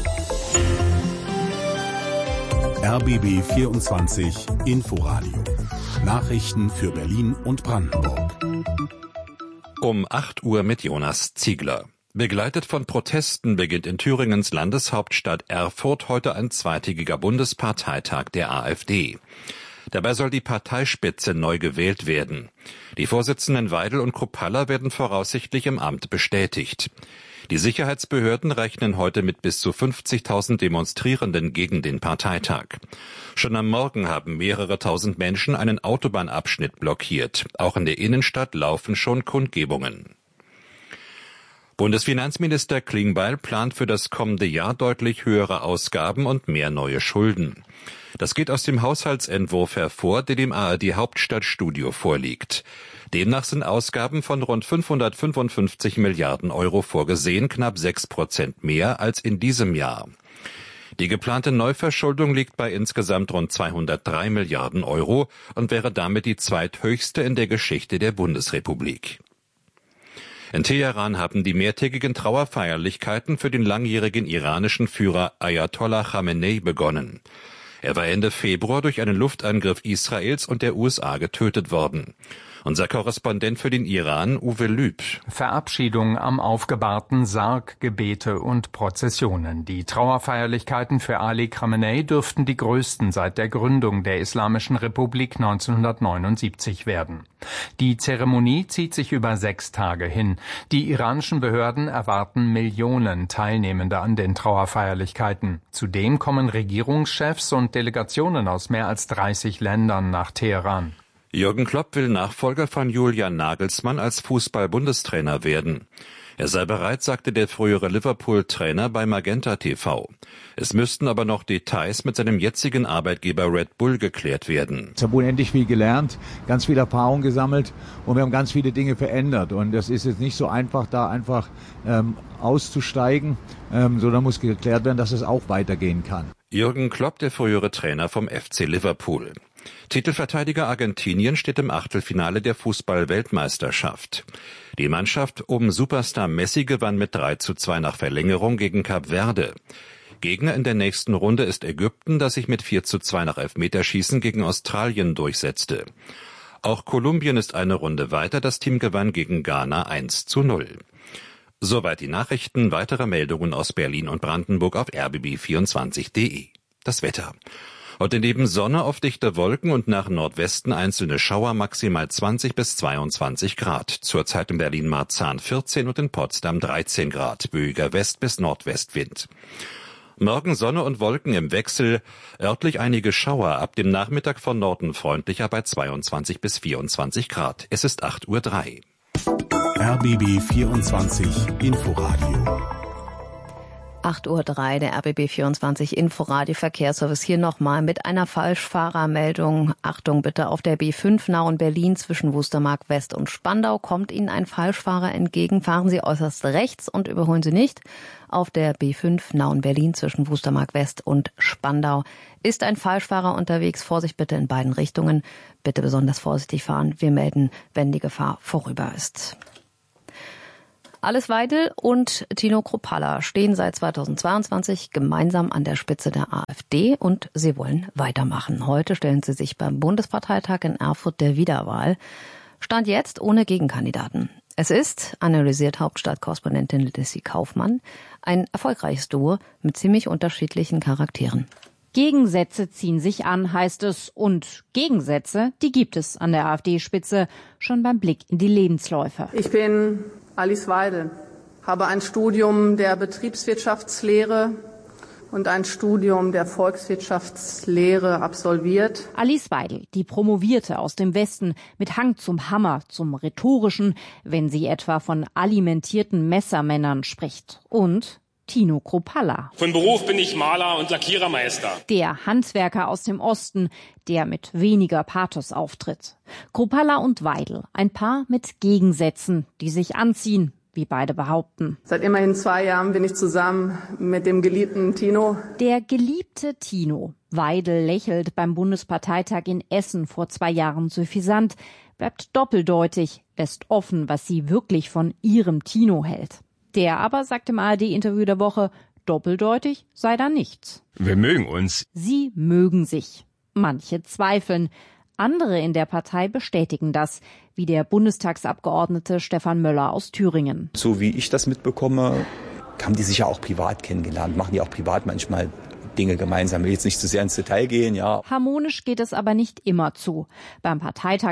RBB 24 Inforadio. Nachrichten für Berlin und Brandenburg. Um 8 Uhr mit Jonas Ziegler. Begleitet von Protesten beginnt in Thüringens Landeshauptstadt Erfurt heute ein zweitägiger Bundesparteitag der AfD. Dabei soll die Parteispitze neu gewählt werden. Die Vorsitzenden Weidel und Kruppalla werden voraussichtlich im Amt bestätigt. Die Sicherheitsbehörden rechnen heute mit bis zu 50.000 Demonstrierenden gegen den Parteitag. Schon am Morgen haben mehrere tausend Menschen einen Autobahnabschnitt blockiert. Auch in der Innenstadt laufen schon Kundgebungen. Bundesfinanzminister Klingbeil plant für das kommende Jahr deutlich höhere Ausgaben und mehr neue Schulden. Das geht aus dem Haushaltsentwurf hervor, der dem ARD Hauptstadtstudio vorliegt. Demnach sind Ausgaben von rund 555 Milliarden Euro vorgesehen, knapp 6% mehr als in diesem Jahr. Die geplante Neuverschuldung liegt bei insgesamt rund 203 Milliarden Euro und wäre damit die zweithöchste in der Geschichte der Bundesrepublik. In Teheran haben die mehrtägigen Trauerfeierlichkeiten für den langjährigen iranischen Führer Ayatollah Khamenei begonnen. Er war Ende Februar durch einen Luftangriff Israels und der USA getötet worden. Unser Korrespondent für den Iran, Uwe Lüb. Verabschiedung am aufgebahrten Sarg, Gebete und Prozessionen. Die Trauerfeierlichkeiten für Ali Khamenei dürften die größten seit der Gründung der Islamischen Republik 1979 werden. Die Zeremonie zieht sich über 6 Tage hin. Die iranischen Behörden erwarten Millionen Teilnehmende an den Trauerfeierlichkeiten. Zudem kommen Regierungschefs und Delegationen aus mehr als 30 Ländern nach Teheran. Jürgen Klopp will Nachfolger von Julian Nagelsmann als Fußball-Bundestrainer werden. Er sei bereit, sagte der frühere Liverpool-Trainer bei Magenta TV. Es müssten aber noch Details mit seinem jetzigen Arbeitgeber Red Bull geklärt werden. Ich habe unendlich viel gelernt, ganz viel Erfahrung gesammelt und wir haben ganz viele Dinge verändert. Und das ist jetzt nicht so einfach, da einfach auszusteigen, sondern muss geklärt werden, dass es auch weitergehen kann. Jürgen Klopp, der frühere Trainer vom FC Liverpool. Titelverteidiger Argentinien steht im Achtelfinale der Fußball-Weltmeisterschaft. Die Mannschaft um Superstar Messi gewann mit 3:2 nach Verlängerung gegen Kap Verde. Gegner in der nächsten Runde ist Ägypten, das sich mit 4:2 nach Elfmeterschießen gegen Australien durchsetzte. Auch Kolumbien ist eine Runde weiter, das Team gewann gegen Ghana 1:0. Soweit die Nachrichten, weitere Meldungen aus Berlin und Brandenburg auf rbb24.de. Das Wetter. Heute neben Sonne auf dichte Wolken und nach Nordwesten einzelne Schauer, maximal 20 bis 22 Grad. Zurzeit in Berlin-Marzahn 14 und in Potsdam 13 Grad. Böiger West- bis Nordwestwind. Morgen Sonne und Wolken im Wechsel, örtlich einige Schauer, ab dem Nachmittag von Norden freundlicher bei 22 bis 24 Grad. Es ist 8:03 Uhr. RBB 24 Inforadio. 8:03 Uhr, der RBB 24 Inforadio Verkehrsservice hier nochmal mit einer Falschfahrermeldung. Achtung bitte, auf der B5 Nauen-Berlin zwischen Wustermark West und Spandau kommt Ihnen ein Falschfahrer entgegen. Fahren Sie äußerst rechts und überholen Sie nicht. Auf der B5 Nauen-Berlin zwischen Wustermark West und Spandau ist ein Falschfahrer unterwegs. Vorsicht bitte in beiden Richtungen. Bitte besonders vorsichtig fahren. Wir melden, wenn die Gefahr vorüber ist. Alice Weidel und Tino Kruppalla stehen seit 2022 gemeinsam an der Spitze der AfD und sie wollen weitermachen. Heute stellen sie sich beim Bundesparteitag in Erfurt der Wiederwahl. Stand jetzt ohne Gegenkandidaten. Es ist, analysiert Hauptstadtkorrespondentin Lissy Kaufmann, ein erfolgreiches Duo mit ziemlich unterschiedlichen Charakteren. Gegensätze ziehen sich an, heißt es. Und Gegensätze, die gibt es an der AfD-Spitze, schon beim Blick in die Lebensläufe. Ich bin Alice Weidel, habe ein Studium der Betriebswirtschaftslehre und ein Studium der Volkswirtschaftslehre absolviert. Alice Weidel, die Promovierte aus dem Westen, mit Hang zum Hammer, zum Rhetorischen, wenn sie etwa von alimentierten Messermännern spricht. Und Tino Kruppalla. Von Beruf bin ich Maler und Lackierermeister. Der Handwerker aus dem Osten, der mit weniger Pathos auftritt. Kruppalla und Weidel, ein Paar mit Gegensätzen, die sich anziehen, wie beide behaupten. Seit immerhin 2 Jahren bin ich zusammen mit dem geliebten Tino. Der geliebte Tino. Weidel lächelt beim Bundesparteitag in Essen vor 2 Jahren suffisant, bleibt doppeldeutig, lässt offen, was sie wirklich von ihrem Tino hält. Der aber, sagt im ARD-Interview der Woche, doppeldeutig sei da nichts. Wir mögen uns. Sie mögen sich. Manche zweifeln. Andere in der Partei bestätigen das, wie der Bundestagsabgeordnete Stefan Möller aus Thüringen. So wie ich das mitbekomme, haben die sich ja auch privat kennengelernt, machen die auch privat manchmal Dinge gemeinsam. Ich will jetzt nicht zu sehr ins Detail gehen, ja. Harmonisch geht es aber nicht immer zu. Beim Parteitag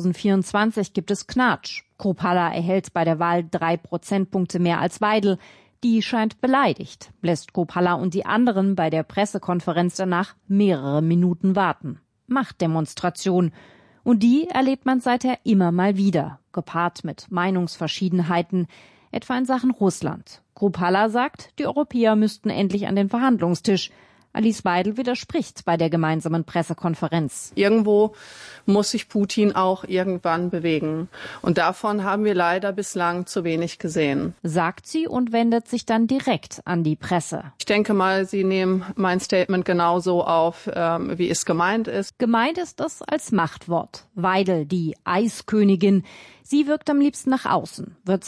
2024 gibt es Knatsch. Kruppalla erhält bei der Wahl 3 Prozentpunkte mehr als Weidel. Die scheint beleidigt, lässt Kruppalla und die anderen bei der Pressekonferenz danach mehrere Minuten warten. Machtdemonstration. Und die erlebt man seither immer mal wieder, gepaart mit Meinungsverschiedenheiten, etwa in Sachen Russland. Kruppalla sagt, die Europäer müssten endlich an den Verhandlungstisch. Alice Weidel widerspricht bei der gemeinsamen Pressekonferenz. Irgendwo muss sich Putin auch irgendwann bewegen. Und davon haben wir leider bislang zu wenig gesehen. Sagt sie und wendet sich dann direkt an die Presse. Ich denke mal, Sie nehmen mein Statement genauso auf, wie es gemeint ist. Gemeint ist es als Machtwort. Weidel, die Eiskönigin. Sie wirkt am liebsten nach außen, wird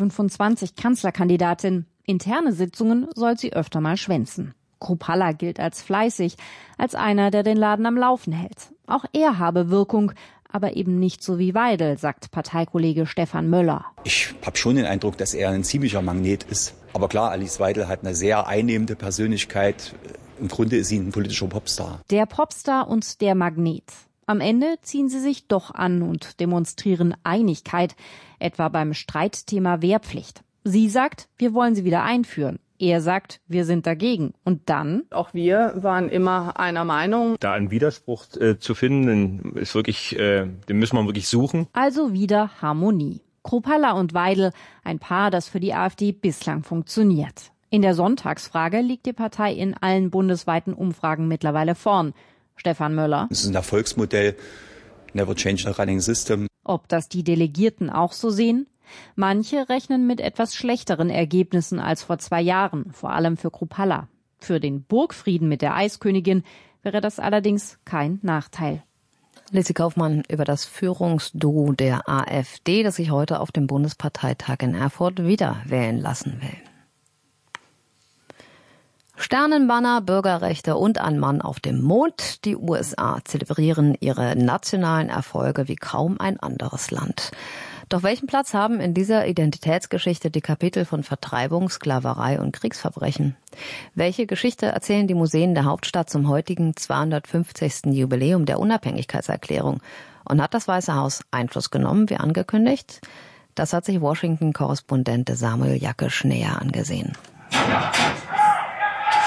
2025 Kanzlerkandidatin. Interne Sitzungen soll sie öfter mal schwänzen. Kruppalla gilt als fleißig, als einer, der den Laden am Laufen hält. Auch er habe Wirkung, aber eben nicht so wie Weidel, sagt Parteikollege Stefan Möller. Ich habe schon den Eindruck, dass er ein ziemlicher Magnet ist. Aber klar, Alice Weidel hat eine sehr einnehmende Persönlichkeit. Im Grunde ist sie ein politischer Popstar. Der Popstar und der Magnet. Am Ende ziehen sie sich doch an und demonstrieren Einigkeit, etwa beim Streitthema Wehrpflicht. Sie sagt, wir wollen sie wieder einführen. Er sagt, wir sind dagegen. Und dann? Auch wir waren immer einer Meinung. Da einen Widerspruch zu finden, ist wirklich, den müssen wir wirklich suchen. Also wieder Harmonie. Kruppalla und Weidel, ein Paar, das für die AfD bislang funktioniert. In der Sonntagsfrage liegt die Partei in allen bundesweiten Umfragen mittlerweile vorn. Stefan Möller. Es ist ein Erfolgsmodell. Never change a running system. Ob das die Delegierten auch so sehen? Manche rechnen mit etwas schlechteren Ergebnissen als vor 2 Jahren, vor allem für Kruppalla. Für den Burgfrieden mit der Eiskönigin wäre das allerdings kein Nachteil. Lissy Kaufmann über das Führungsduo der AfD, das sich heute auf dem Bundesparteitag in Erfurt wieder wählen lassen will. Sternenbanner, Bürgerrechte und ein Mann auf dem Mond. Die USA zelebrieren ihre nationalen Erfolge wie kaum ein anderes Land. Doch welchen Platz haben in dieser Identitätsgeschichte die Kapitel von Vertreibung, Sklaverei und Kriegsverbrechen? Welche Geschichte erzählen die Museen der Hauptstadt zum heutigen 250. Jubiläum der Unabhängigkeitserklärung? Und hat das Weiße Haus Einfluss genommen, wie angekündigt? Das hat sich Washington-Korrespondent Samuel Jakisch näher angesehen.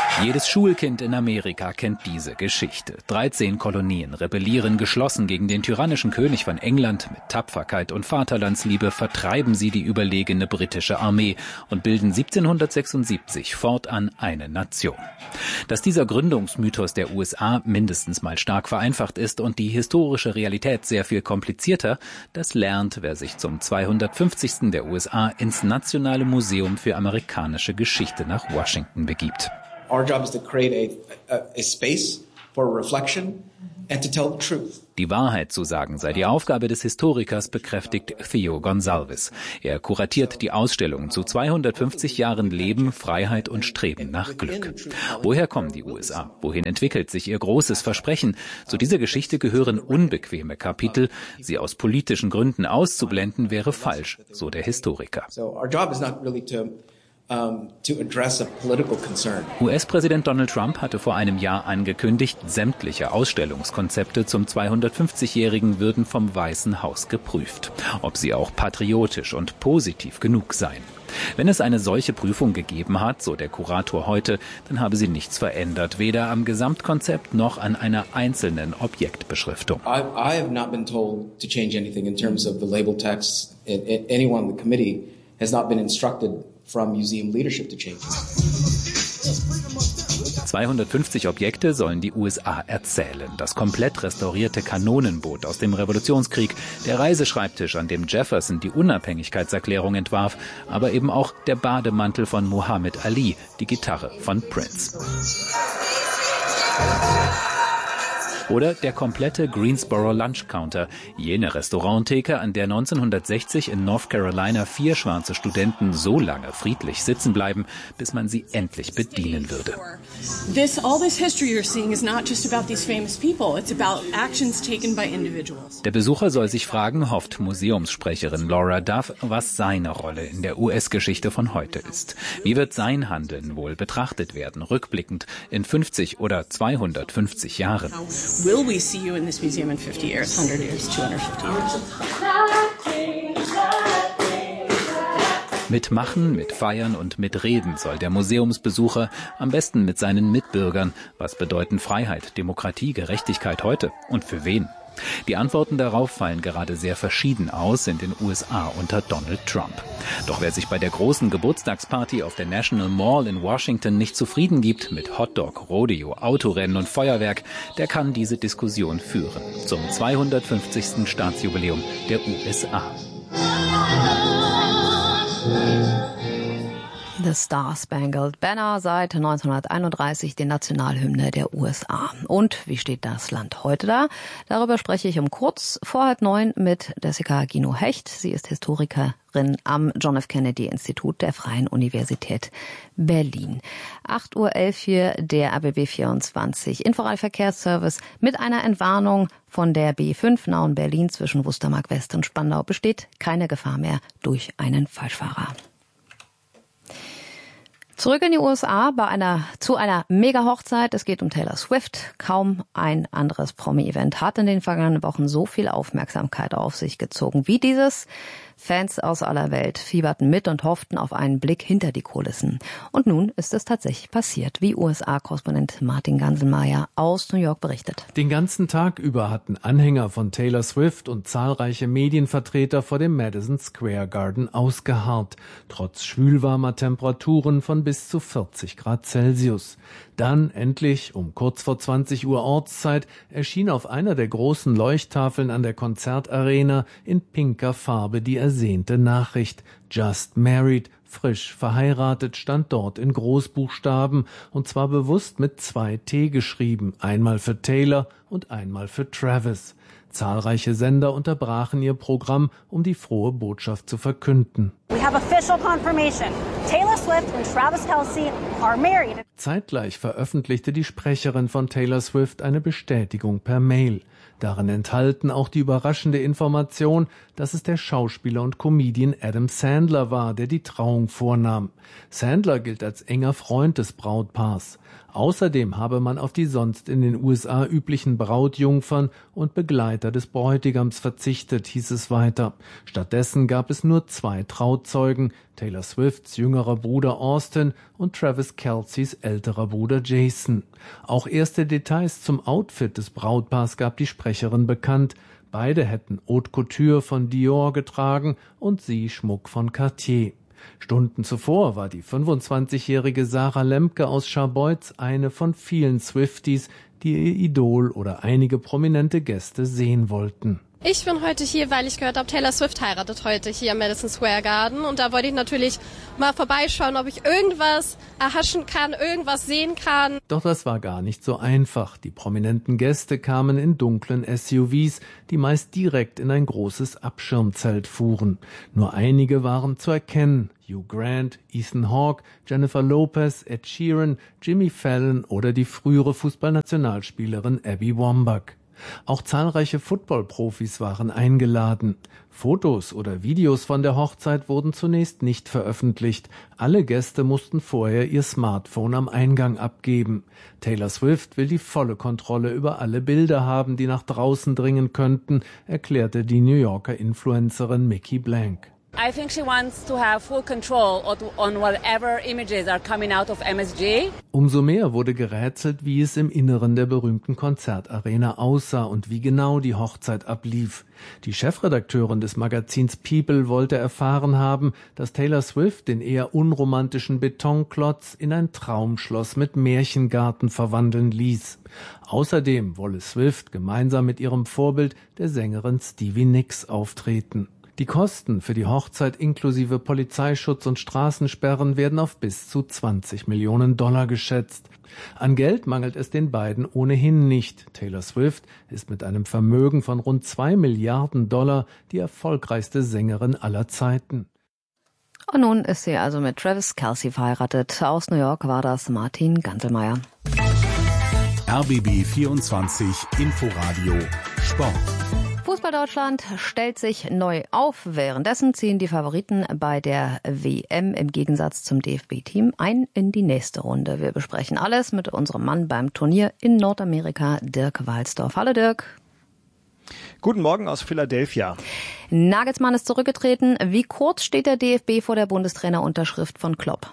Jedes Schulkind in Amerika kennt diese Geschichte. 13 Kolonien rebellieren geschlossen gegen den tyrannischen König von England. Mit Tapferkeit und Vaterlandsliebe vertreiben sie die überlegene britische Armee und bilden 1776 fortan eine Nation. Dass dieser Gründungsmythos der USA mindestens mal stark vereinfacht ist und die historische Realität sehr viel komplizierter, das lernt, wer sich zum 250. der USA ins Nationale Museum für amerikanische Geschichte nach Washington begibt. Our job is to create a space for reflection and to tell the truth. Die Wahrheit zu sagen sei die Aufgabe des Historikers, bekräftigt Theo Gonsalves. Er kuratiert die Ausstellung zu 250 Jahren Leben, Freiheit und Streben nach Glück. Woher kommen die USA? Wohin entwickelt sich ihr großes Versprechen? Zu dieser Geschichte gehören unbequeme Kapitel. Sie aus politischen Gründen auszublenden, wäre falsch, so der Historiker. So our job is not really to address a political concern. US-Präsident Donald Trump hatte vor einem Jahr angekündigt, sämtliche Ausstellungskonzepte zum 250-Jährigen würden vom Weißen Haus geprüft, ob sie auch patriotisch und positiv genug seien. Wenn es eine solche Prüfung gegeben hat, so der Kurator heute, dann habe sie nichts verändert, weder am Gesamtkonzept noch an einer einzelnen Objektbeschriftung. I have not been told to change anything in terms of the label text. Anyone on the committee has not been instructed from museum leadership to change. 250 Objekte sollen die USA erzählen. Das komplett restaurierte Kanonenboot aus dem Revolutionskrieg, der Reiseschreibtisch, an dem Jefferson die Unabhängigkeitserklärung entwarf, aber eben auch der Bademantel von Muhammad Ali, die Gitarre von Prince. Oder der komplette Greensboro Lunch Counter, jene Restauranttheke, an der 1960 in North Carolina 4 schwarze Studenten so lange friedlich sitzen bleiben, bis man sie endlich bedienen würde. Der Besucher soll sich fragen, hofft Museumssprecherin Laura Duff, was seine Rolle in der US-Geschichte von heute ist. Wie wird sein Handeln wohl betrachtet werden, rückblickend in 50 oder 250 Jahren? Will we see you in this museum in 50 years, 100 years, 250 years? Mit Machen, mit Feiern und mit Reden soll der Museumsbesucher am besten mit seinen Mitbürgern. Was bedeuten Freiheit, Demokratie, Gerechtigkeit heute und für wen? Die Antworten darauf fallen gerade sehr verschieden aus in den USA unter Donald Trump. Doch wer sich bei der großen Geburtstagsparty auf der National Mall in Washington nicht zufrieden gibt mit Hotdog, Rodeo, Autorennen und Feuerwerk, der kann diese Diskussion führen zum 250. Staatsjubiläum der USA. The Star-Spangled Banner, seit 1931 die Nationalhymne der USA. Und wie steht das Land heute da? Darüber spreche ich um kurz vor 8:30 mit Jessica Gino-Hecht. Sie ist Historikerin am John F. Kennedy Institut der Freien Universität Berlin. 8:11 Uhr hier der RBB 24 Inforadio-Verkehrsservice mit einer Entwarnung von der B5 nahen Berlin zwischen Wustermark West und Spandau. Besteht keine Gefahr mehr durch einen Falschfahrer. Zurück in die USA zu einer Mega-Hochzeit. Es geht um Taylor Swift. Kaum ein anderes Promi-Event hat in den vergangenen Wochen so viel Aufmerksamkeit auf sich gezogen wie dieses. Fans aus aller Welt fieberten mit und hofften auf einen Blick hinter die Kulissen. Und nun ist es tatsächlich passiert, wie USA-Korrespondent Martin Ganselmeier aus New York berichtet. Den ganzen Tag über hatten Anhänger von Taylor Swift und zahlreiche Medienvertreter vor dem Madison Square Garden ausgeharrt, trotz schwülwarmer Temperaturen von bis zu 40 Grad Celsius. Dann endlich, um kurz vor 20 Uhr Ortszeit, erschien auf einer der großen Leuchttafeln an der Konzertarena in pinker Farbe die ersehnte Nachricht. Just married, frisch verheiratet, stand dort in Großbuchstaben, und zwar bewusst mit 2 T geschrieben, einmal für Taylor und einmal für Travis. Zahlreiche Sender unterbrachen ihr Programm, um die frohe Botschaft zu verkünden. We have official confirmation. Taylor Swift and Travis Kelce are married. Zeitgleich veröffentlichte die Sprecherin von Taylor Swift eine Bestätigung per Mail. Darin enthalten auch die überraschende Information, dass es der Schauspieler und Comedian Adam Sandler war, der die Trauung vornahm. Sandler gilt als enger Freund des Brautpaars. Außerdem habe man auf die sonst in den USA üblichen Brautjungfern und Begleiter des Bräutigams verzichtet, hieß es weiter. Stattdessen gab es nur 2 Trauzeugen, Taylor Swifts jüngerer Bruder Austin und Travis Kelce's älterer Bruder Jason. Auch erste Details zum Outfit des Brautpaars gab die Sprecherin bekannt. Beide hätten Haute Couture von Dior getragen und sie Schmuck von Cartier. Stunden zuvor war die 25-jährige Sarah Lemke aus Scharbeutz eine von vielen Swifties, die ihr Idol oder einige prominente Gäste sehen wollten. Ich bin heute hier, weil ich gehört habe, Taylor Swift heiratet heute hier am Madison Square Garden. Und da wollte ich natürlich mal vorbeischauen, ob ich irgendwas erhaschen kann, irgendwas sehen kann. Doch das war gar nicht so einfach. Die prominenten Gäste kamen in dunklen SUVs, die meist direkt in ein großes Abschirmzelt fuhren. Nur einige waren zu erkennen. Hugh Grant, Ethan Hawke, Jennifer Lopez, Ed Sheeran, Jimmy Fallon oder die frühere Fußballnationalspielerin Abby Wambach. Auch zahlreiche Football-Profis waren eingeladen. Fotos oder Videos von der Hochzeit wurden zunächst nicht veröffentlicht. Alle Gäste mussten vorher ihr Smartphone am Eingang abgeben. Taylor Swift will die volle Kontrolle über alle Bilder haben, die nach draußen dringen könnten, erklärte die New Yorker Influencerin Mickey Blank. I think she wants to have full control on whatever images are coming out of MSG. Umso mehr wurde gerätselt, wie es im Inneren der berühmten Konzertarena aussah und wie genau die Hochzeit ablief. Die Chefredakteurin des Magazins People wollte erfahren haben, dass Taylor Swift den eher unromantischen Betonklotz in ein Traumschloss mit Märchengarten verwandeln ließ. Außerdem wolle Swift gemeinsam mit ihrem Vorbild, der Sängerin Stevie Nicks, auftreten. Die Kosten für die Hochzeit inklusive Polizeischutz und Straßensperren werden auf bis zu $20 Millionen geschätzt. An Geld mangelt es den beiden ohnehin nicht. Taylor Swift ist mit einem Vermögen von rund $2 Milliarden die erfolgreichste Sängerin aller Zeiten. Und nun ist sie also mit Travis Kelce verheiratet. Aus New York war das Martin Ganselmeier. RBB 24 Inforadio Sport. Fußball Deutschland stellt sich neu auf. Währenddessen ziehen die Favoriten bei der WM im Gegensatz zum DFB-Team ein in die nächste Runde. Wir besprechen alles mit unserem Mann beim Turnier in Nordamerika, Dirk Walsdorf. Hallo Dirk. Guten Morgen aus Philadelphia. Nagelsmann ist zurückgetreten. Wie kurz steht der DFB vor der Bundestrainerunterschrift von Klopp?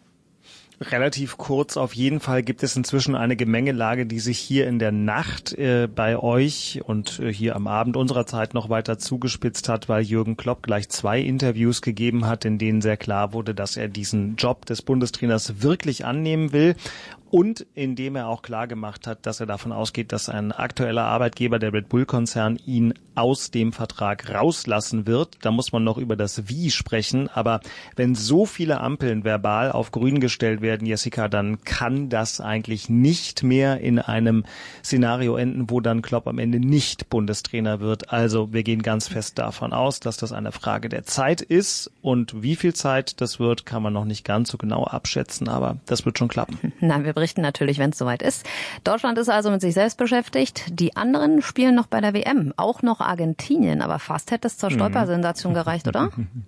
Relativ kurz. Auf jeden Fall gibt es inzwischen eine Gemengelage, die sich hier in der Nacht bei euch und hier am Abend unserer Zeit noch weiter zugespitzt hat, weil Jürgen Klopp gleich 2 Interviews gegeben hat, in denen sehr klar wurde, dass er diesen Job des Bundestrainers wirklich annehmen will. Und indem er auch klar gemacht hat, dass er davon ausgeht, dass ein aktueller Arbeitgeber, der Red Bull-Konzern, ihn aus dem Vertrag rauslassen wird. Da muss man noch über das Wie sprechen. Aber wenn so viele Ampeln verbal auf grün gestellt werden, Jessica, dann kann das eigentlich nicht mehr in einem Szenario enden, wo dann Klopp am Ende nicht Bundestrainer wird. Also wir gehen ganz fest davon aus, dass das eine Frage der Zeit ist. Und wie viel Zeit das wird, kann man noch nicht ganz so genau abschätzen. Aber das wird schon klappen. Nein, wir berichten natürlich, wenn es soweit ist. Deutschland ist also mit sich selbst beschäftigt. Die anderen spielen noch bei der WM, auch noch Argentinien. Aber fast hätte es zur Stolpersensation gereicht, oder?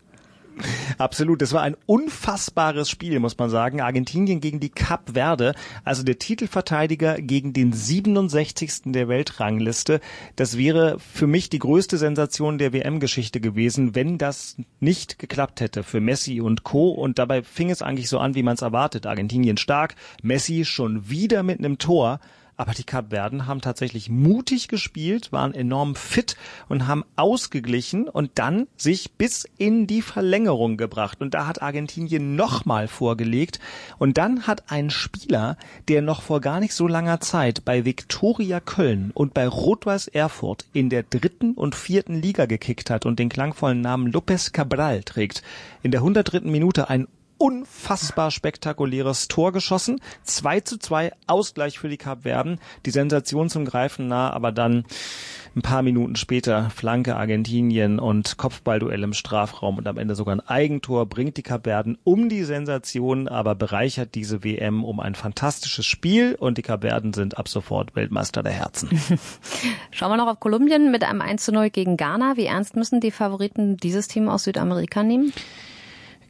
Absolut, das war ein unfassbares Spiel, muss man sagen. Argentinien gegen die Kap Verde, also der Titelverteidiger gegen den 67. der Weltrangliste. Das wäre für mich die größte Sensation der WM-Geschichte gewesen, wenn das nicht geklappt hätte für Messi und Co. Und dabei fing es eigentlich so an, wie man es erwartet. Argentinien stark, Messi schon wieder mit einem Tor. Aber die Kapverden haben tatsächlich mutig gespielt, waren enorm fit und haben ausgeglichen und dann sich bis in die Verlängerung gebracht. Und da hat Argentinien nochmal vorgelegt. Und dann hat ein Spieler, der noch vor gar nicht so langer Zeit bei Viktoria Köln und bei Rot-Weiß Erfurt in der 3. und 4. Liga gekickt hat und den klangvollen Namen López Cabral trägt, in der 103. Minute ein unfassbar spektakuläres Tor geschossen. 2:2 Ausgleich für die Kapverden. Die Sensation zum Greifen nah, aber dann ein paar Minuten später Flanke Argentinien und Kopfballduell im Strafraum und am Ende sogar ein Eigentor bringt die Kapverden um die Sensation, aber bereichert diese WM um ein fantastisches Spiel und die Kapverden sind ab sofort Weltmeister der Herzen. Schauen wir noch auf Kolumbien mit einem 1:0 gegen Ghana. Wie ernst müssen die Favoriten dieses Team aus Südamerika nehmen?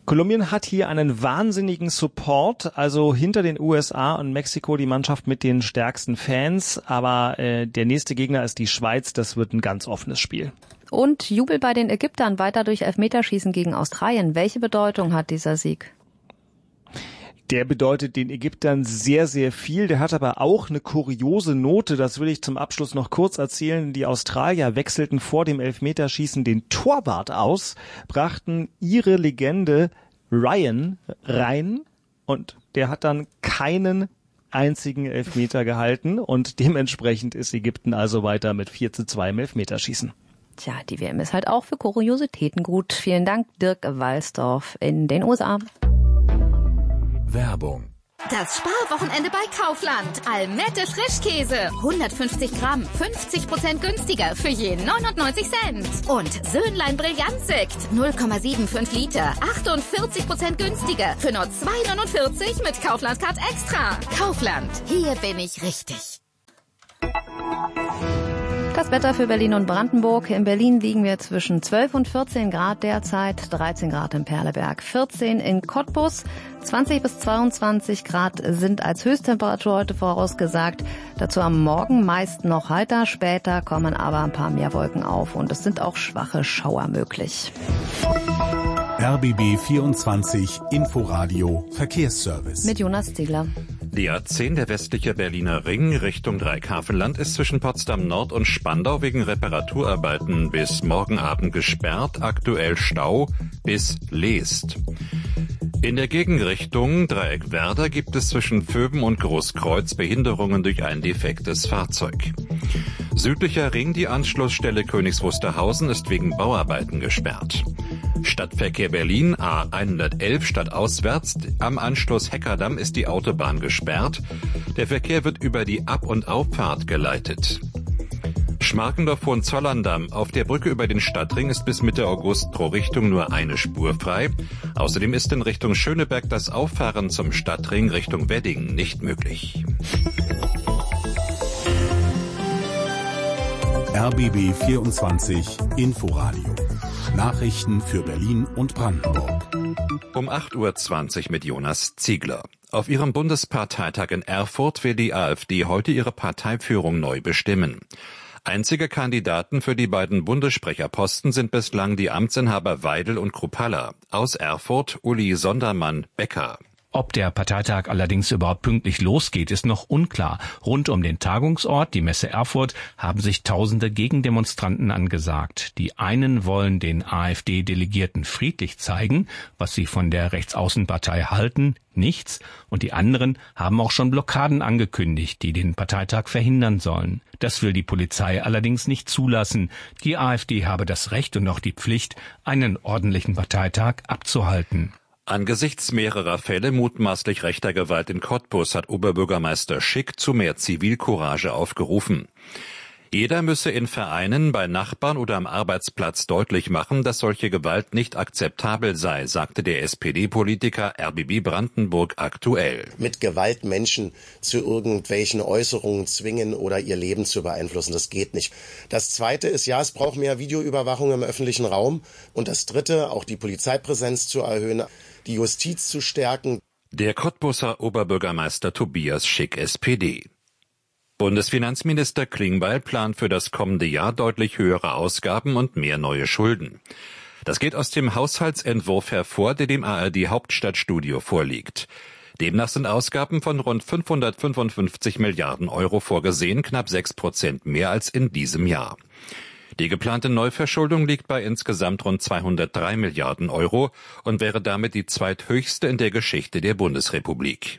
Kolumbien hat hier einen wahnsinnigen Support, also hinter den USA und Mexiko die Mannschaft mit den stärksten Fans, aber der nächste Gegner ist die Schweiz, das wird ein ganz offenes Spiel. Und Jubel bei den Ägyptern weiter durch Elfmeterschießen gegen Australien. Welche Bedeutung hat dieser Sieg? Der bedeutet den Ägyptern sehr, sehr viel. Der hat aber auch eine kuriose Note. Das will ich zum Abschluss noch kurz erzählen. Die Australier wechselten vor dem Elfmeterschießen den Torwart aus, brachten ihre Legende Ryan rein und der hat dann keinen einzigen Elfmeter gehalten und dementsprechend ist Ägypten also weiter mit 4:2 im Elfmeterschießen. Tja, die WM ist halt auch für Kuriositäten gut. Vielen Dank, Dirk Walsdorf in den USA. Werbung. Das Sparwochenende bei Kaufland. Almette Frischkäse. 150 Gramm, 50% günstiger für je 99 Cent. Und Söhnlein Brillantsekt. 0,75 Liter, 48% günstiger für nur 2,49 mit Kaufland Card Extra. Kaufland, hier bin ich richtig. Das Wetter für Berlin und Brandenburg. In Berlin liegen wir zwischen 12 und 14 Grad derzeit, 13 Grad in Perleberg, 14 in Cottbus, 20 bis 22 Grad sind als Höchsttemperatur heute vorausgesagt. Dazu am Morgen meist noch heiter, später kommen aber ein paar mehr Wolken auf und es sind auch schwache Schauer möglich. RBB 24 Inforadio Verkehrsservice. Mit Jonas Ziegler. Die A10, der westliche Berliner Ring Richtung Dreighafenland, ist zwischen Potsdam Nord und Spandau wegen Reparaturarbeiten bis morgen Abend gesperrt. Aktuell Stau bis Leest. In der Gegenrichtung Dreieck Werder gibt es zwischen Vöben und Großkreuz Behinderungen durch ein defektes Fahrzeug. Südlicher Ring, die Anschlussstelle Königs Wusterhausen, ist wegen Bauarbeiten gesperrt. Stadtverkehr Berlin, A111 stadtauswärts. Am Anschluss Heckerdamm ist die Autobahn gesperrt. Der Verkehr wird über die Ab- und Auffahrt geleitet. Schmarkendorf-Hohenzollern-Damm. Auf der Brücke über den Stadtring ist bis Mitte August pro Richtung nur eine Spur frei. Außerdem ist in Richtung Schöneberg das Auffahren zum Stadtring Richtung Wedding nicht möglich. RBB 24 Inforadio. Nachrichten für Berlin und Brandenburg. Um 8:20 Uhr mit Jonas Ziegler. Auf ihrem Bundesparteitag in Erfurt will die AfD heute ihre Parteiführung neu bestimmen. Einzige Kandidaten für die beiden Bundessprecherposten sind bislang die Amtsinhaber Weidel und Kruppalla. Aus Erfurt Uli Sondermann-Becker. Ob der Parteitag allerdings überhaupt pünktlich losgeht, ist noch unklar. Rund um den Tagungsort, die Messe Erfurt, haben sich Tausende Gegendemonstranten angesagt. Die einen wollen den AfD-Delegierten friedlich zeigen, was sie von der Rechtsaußenpartei halten, nichts. Und die anderen haben auch schon Blockaden angekündigt, die den Parteitag verhindern sollen. Das will die Polizei allerdings nicht zulassen. Die AfD habe das Recht und auch die Pflicht, einen ordentlichen Parteitag abzuhalten. Angesichts mehrerer Fälle mutmaßlich rechter Gewalt in Cottbus hat Oberbürgermeister Schick zu mehr Zivilcourage aufgerufen. Jeder müsse in Vereinen, bei Nachbarn oder am Arbeitsplatz deutlich machen, dass solche Gewalt nicht akzeptabel sei, sagte der SPD-Politiker RBB Brandenburg aktuell. Mit Gewalt Menschen zu irgendwelchen Äußerungen zwingen oder ihr Leben zu beeinflussen, das geht nicht. Das Zweite ist, ja, es braucht mehr Videoüberwachung im öffentlichen Raum. Und das Dritte, auch die Polizeipräsenz zu erhöhen, die Justiz zu stärken. Der Cottbuser Oberbürgermeister Tobias Schick, SPD. Bundesfinanzminister Klingbeil plant für das kommende Jahr deutlich höhere Ausgaben und mehr neue Schulden. Das geht aus dem Haushaltsentwurf hervor, der dem ARD Hauptstadtstudio vorliegt. Demnach sind Ausgaben von rund 555 Milliarden Euro vorgesehen, knapp 6% mehr als in diesem Jahr. Die geplante Neuverschuldung liegt bei insgesamt rund 203 Milliarden Euro und wäre damit die zweithöchste in der Geschichte der Bundesrepublik.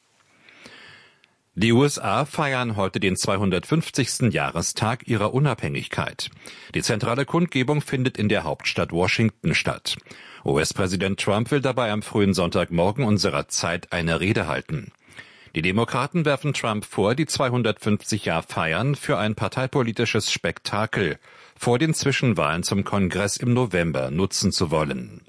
Die USA feiern heute den 250. Jahrestag ihrer Unabhängigkeit. Die zentrale Kundgebung findet in der Hauptstadt Washington statt. US-Präsident Trump will dabei am frühen Sonntagmorgen unserer Zeit eine Rede halten. Die Demokraten werfen Trump vor, die 250-Jahr-Feiern für ein parteipolitisches Spektakel vor den Zwischenwahlen zum Kongress im November nutzen zu wollen.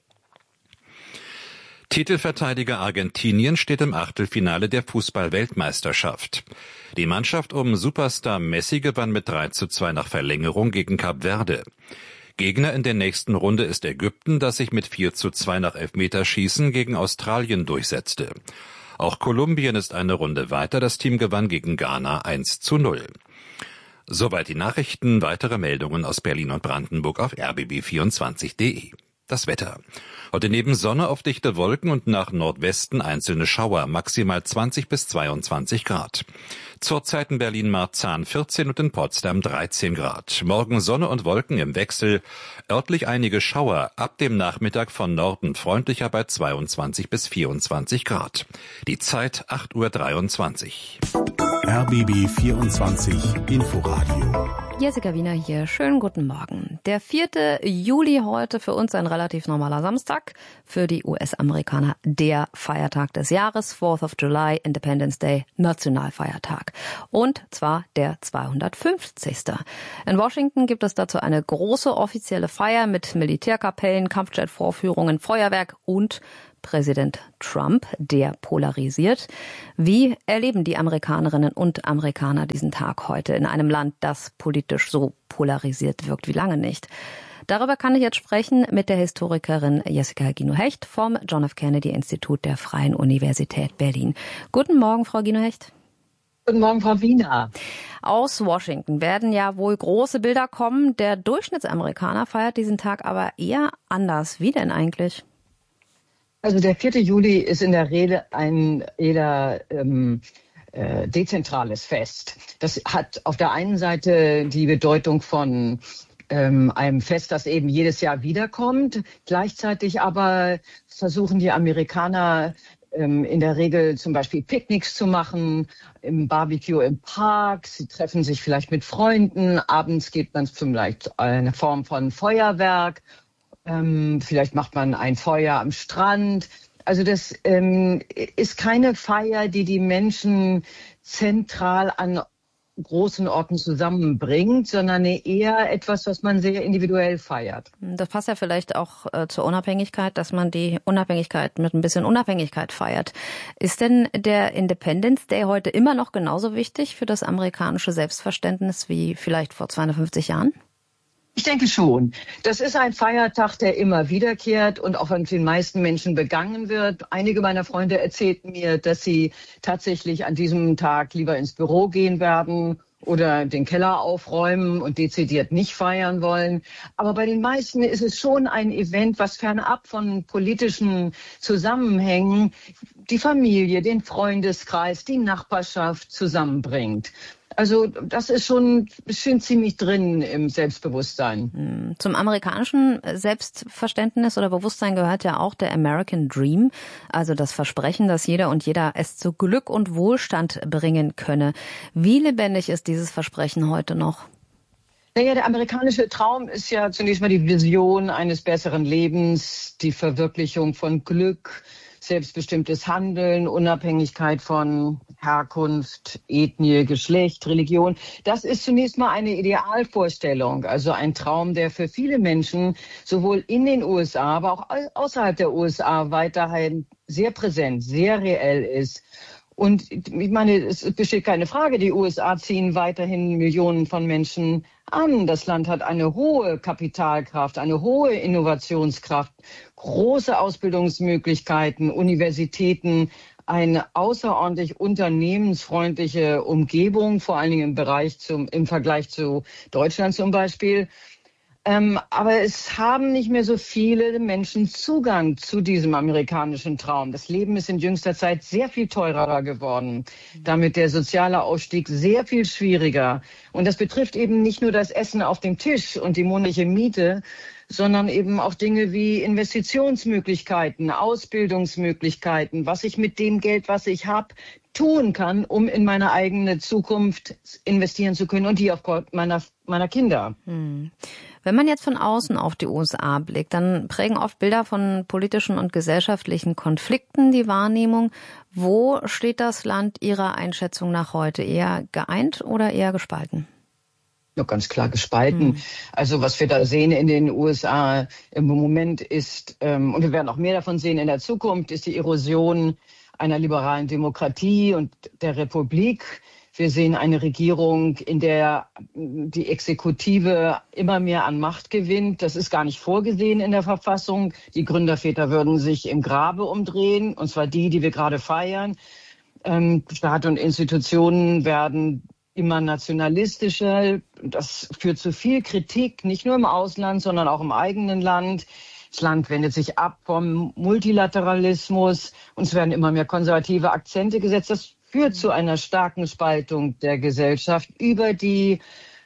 Titelverteidiger Argentinien steht im Achtelfinale der Fußball-Weltmeisterschaft. Die Mannschaft um Superstar Messi gewann mit 3:2 nach Verlängerung gegen Kap Verde. Gegner in der nächsten Runde ist Ägypten, das sich mit 4:2 nach Elfmeterschießen gegen Australien durchsetzte. Auch Kolumbien ist eine Runde weiter. Das Team gewann gegen Ghana 1:0. Soweit die Nachrichten. Weitere Meldungen aus Berlin und Brandenburg auf rbb24.de. Das Wetter. Heute neben Sonne auf dichte Wolken und nach Nordwesten einzelne Schauer, maximal 20 bis 22 Grad. Zurzeit in Berlin-Marzahn 14 und in Potsdam 13 Grad. Morgen Sonne und Wolken im Wechsel, örtlich einige Schauer, ab dem Nachmittag von Norden freundlicher bei 22 bis 24 Grad. Die Zeit 8:23 Uhr. RBB 24 Inforadio. Jessica Wiener hier. Schönen guten Morgen. Der 4. Juli heute für uns ein relativ normaler Samstag. Für die US-Amerikaner der Feiertag des Jahres. 4th of July, Independence Day, Nationalfeiertag. Und zwar der 250. In Washington gibt es dazu eine große offizielle Feier mit Militärkapellen, Kampfjet-Vorführungen, Feuerwerk und Präsident Trump, der polarisiert. Wie erleben die Amerikanerinnen und Amerikaner diesen Tag heute in einem Land, das politisch so polarisiert wirkt wie lange nicht? Darüber kann ich jetzt sprechen mit der Historikerin Jessica Gino-Hecht vom John F. Kennedy Institut der Freien Universität Berlin. Guten Morgen, Frau Gino-Hecht. Guten Morgen, Frau Wiener. Aus Washington werden ja wohl große Bilder kommen. Der Durchschnittsamerikaner feiert diesen Tag aber eher anders. Wie denn eigentlich? Also der 4. Juli ist in der Regel ein eher dezentrales Fest. Das hat auf der einen Seite die Bedeutung von einem Fest, das eben jedes Jahr wiederkommt. Gleichzeitig aber versuchen die Amerikaner in der Regel zum Beispiel Picknicks zu machen, im Barbecue im Park. Sie treffen sich vielleicht mit Freunden. Abends geht man vielleicht eine Form von Feuerwerk. Vielleicht macht man ein Feuer am Strand. Also das ist keine Feier, die die Menschen zentral an großen Orten zusammenbringt, sondern eher etwas, was man sehr individuell feiert. Das passt ja vielleicht auch zur Unabhängigkeit, dass man die Unabhängigkeit mit ein bisschen Unabhängigkeit feiert. Ist denn der Independence Day heute immer noch genauso wichtig für das amerikanische Selbstverständnis wie vielleicht vor 250 Jahren? Ich denke schon. Das ist ein Feiertag, der immer wiederkehrt und auch von den meisten Menschen begangen wird. Einige meiner Freunde erzählten mir, dass sie tatsächlich an diesem Tag lieber ins Büro gehen werden oder den Keller aufräumen und dezidiert nicht feiern wollen. Aber bei den meisten ist es schon ein Event, was fernab von politischen Zusammenhängen die Familie, den Freundeskreis, die Nachbarschaft zusammenbringt. Also das ist schon ziemlich drin im Selbstbewusstsein. Zum amerikanischen Selbstverständnis oder Bewusstsein gehört ja auch der American Dream, also das Versprechen, dass jeder und jeder es zu Glück und Wohlstand bringen könne. Wie lebendig ist dieses Versprechen heute noch? Naja, der amerikanische Traum ist ja zunächst mal die Vision eines besseren Lebens, die Verwirklichung von Glück, selbstbestimmtes Handeln, Unabhängigkeit von Herkunft, Ethnie, Geschlecht, Religion. Das ist zunächst mal eine Idealvorstellung, also ein Traum, der für viele Menschen sowohl in den USA, aber auch außerhalb der USA weiterhin sehr präsent, sehr reell ist. Und ich meine, es besteht keine Frage, die USA ziehen weiterhin Millionen von Menschen an. Das Land hat eine hohe Kapitalkraft, eine hohe Innovationskraft, große Ausbildungsmöglichkeiten, Universitäten, eine außerordentlich unternehmensfreundliche Umgebung, vor allen Dingen im Vergleich zu Deutschland zum Beispiel. Aber es haben nicht mehr so viele Menschen Zugang zu diesem amerikanischen Traum. Das Leben ist in jüngster Zeit sehr viel teurer geworden. Damit der soziale Ausstieg sehr viel schwieriger. Und das betrifft eben nicht nur das Essen auf dem Tisch und die monatliche Miete, sondern eben auch Dinge wie Investitionsmöglichkeiten, Ausbildungsmöglichkeiten, was ich mit dem Geld, was ich habe, tun kann, um in meine eigene Zukunft investieren zu können und die auf meiner Kinder. Wenn man jetzt von außen auf die USA blickt, dann prägen oft Bilder von politischen und gesellschaftlichen Konflikten die Wahrnehmung. Wo steht das Land Ihrer Einschätzung nach heute? Eher geeint oder eher gespalten? Ja, ganz klar gespalten. Also was wir da sehen in den USA im Moment ist, und wir werden auch mehr davon sehen in der Zukunft, ist die Erosion einer liberalen Demokratie und der Republik. Wir sehen eine Regierung, in der die Exekutive immer mehr an Macht gewinnt. Das ist gar nicht vorgesehen in der Verfassung. Die Gründerväter würden sich im Grabe umdrehen, und zwar die wir gerade feiern. Staat und Institutionen werden immer nationalistischer. Das führt zu viel Kritik, nicht nur im Ausland, sondern auch im eigenen Land. Das Land wendet sich ab vom Multilateralismus und es werden immer mehr konservative Akzente gesetzt. Das führt zu einer starken Spaltung der Gesellschaft über die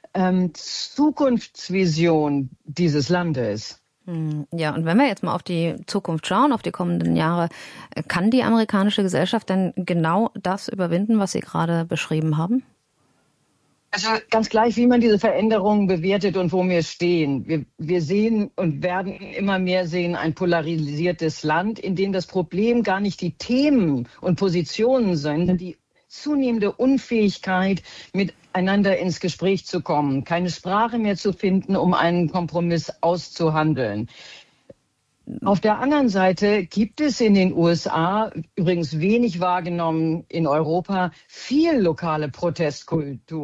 Zukunftsvision dieses Landes. Ja, und wenn wir jetzt mal auf die Zukunft schauen, auf die kommenden Jahre, kann die amerikanische Gesellschaft denn genau das überwinden, was Sie gerade beschrieben haben? Also ganz gleich, wie man diese Veränderungen bewertet und wo wir stehen. Wir sehen und werden immer mehr sehen ein polarisiertes Land, in dem das Problem gar nicht die Themen und Positionen sind, sondern die zunehmende Unfähigkeit, miteinander ins Gespräch zu kommen, keine Sprache mehr zu finden, um einen Kompromiss auszuhandeln. Auf der anderen Seite gibt es in den USA, übrigens wenig wahrgenommen in Europa, viel lokale Protestkultur.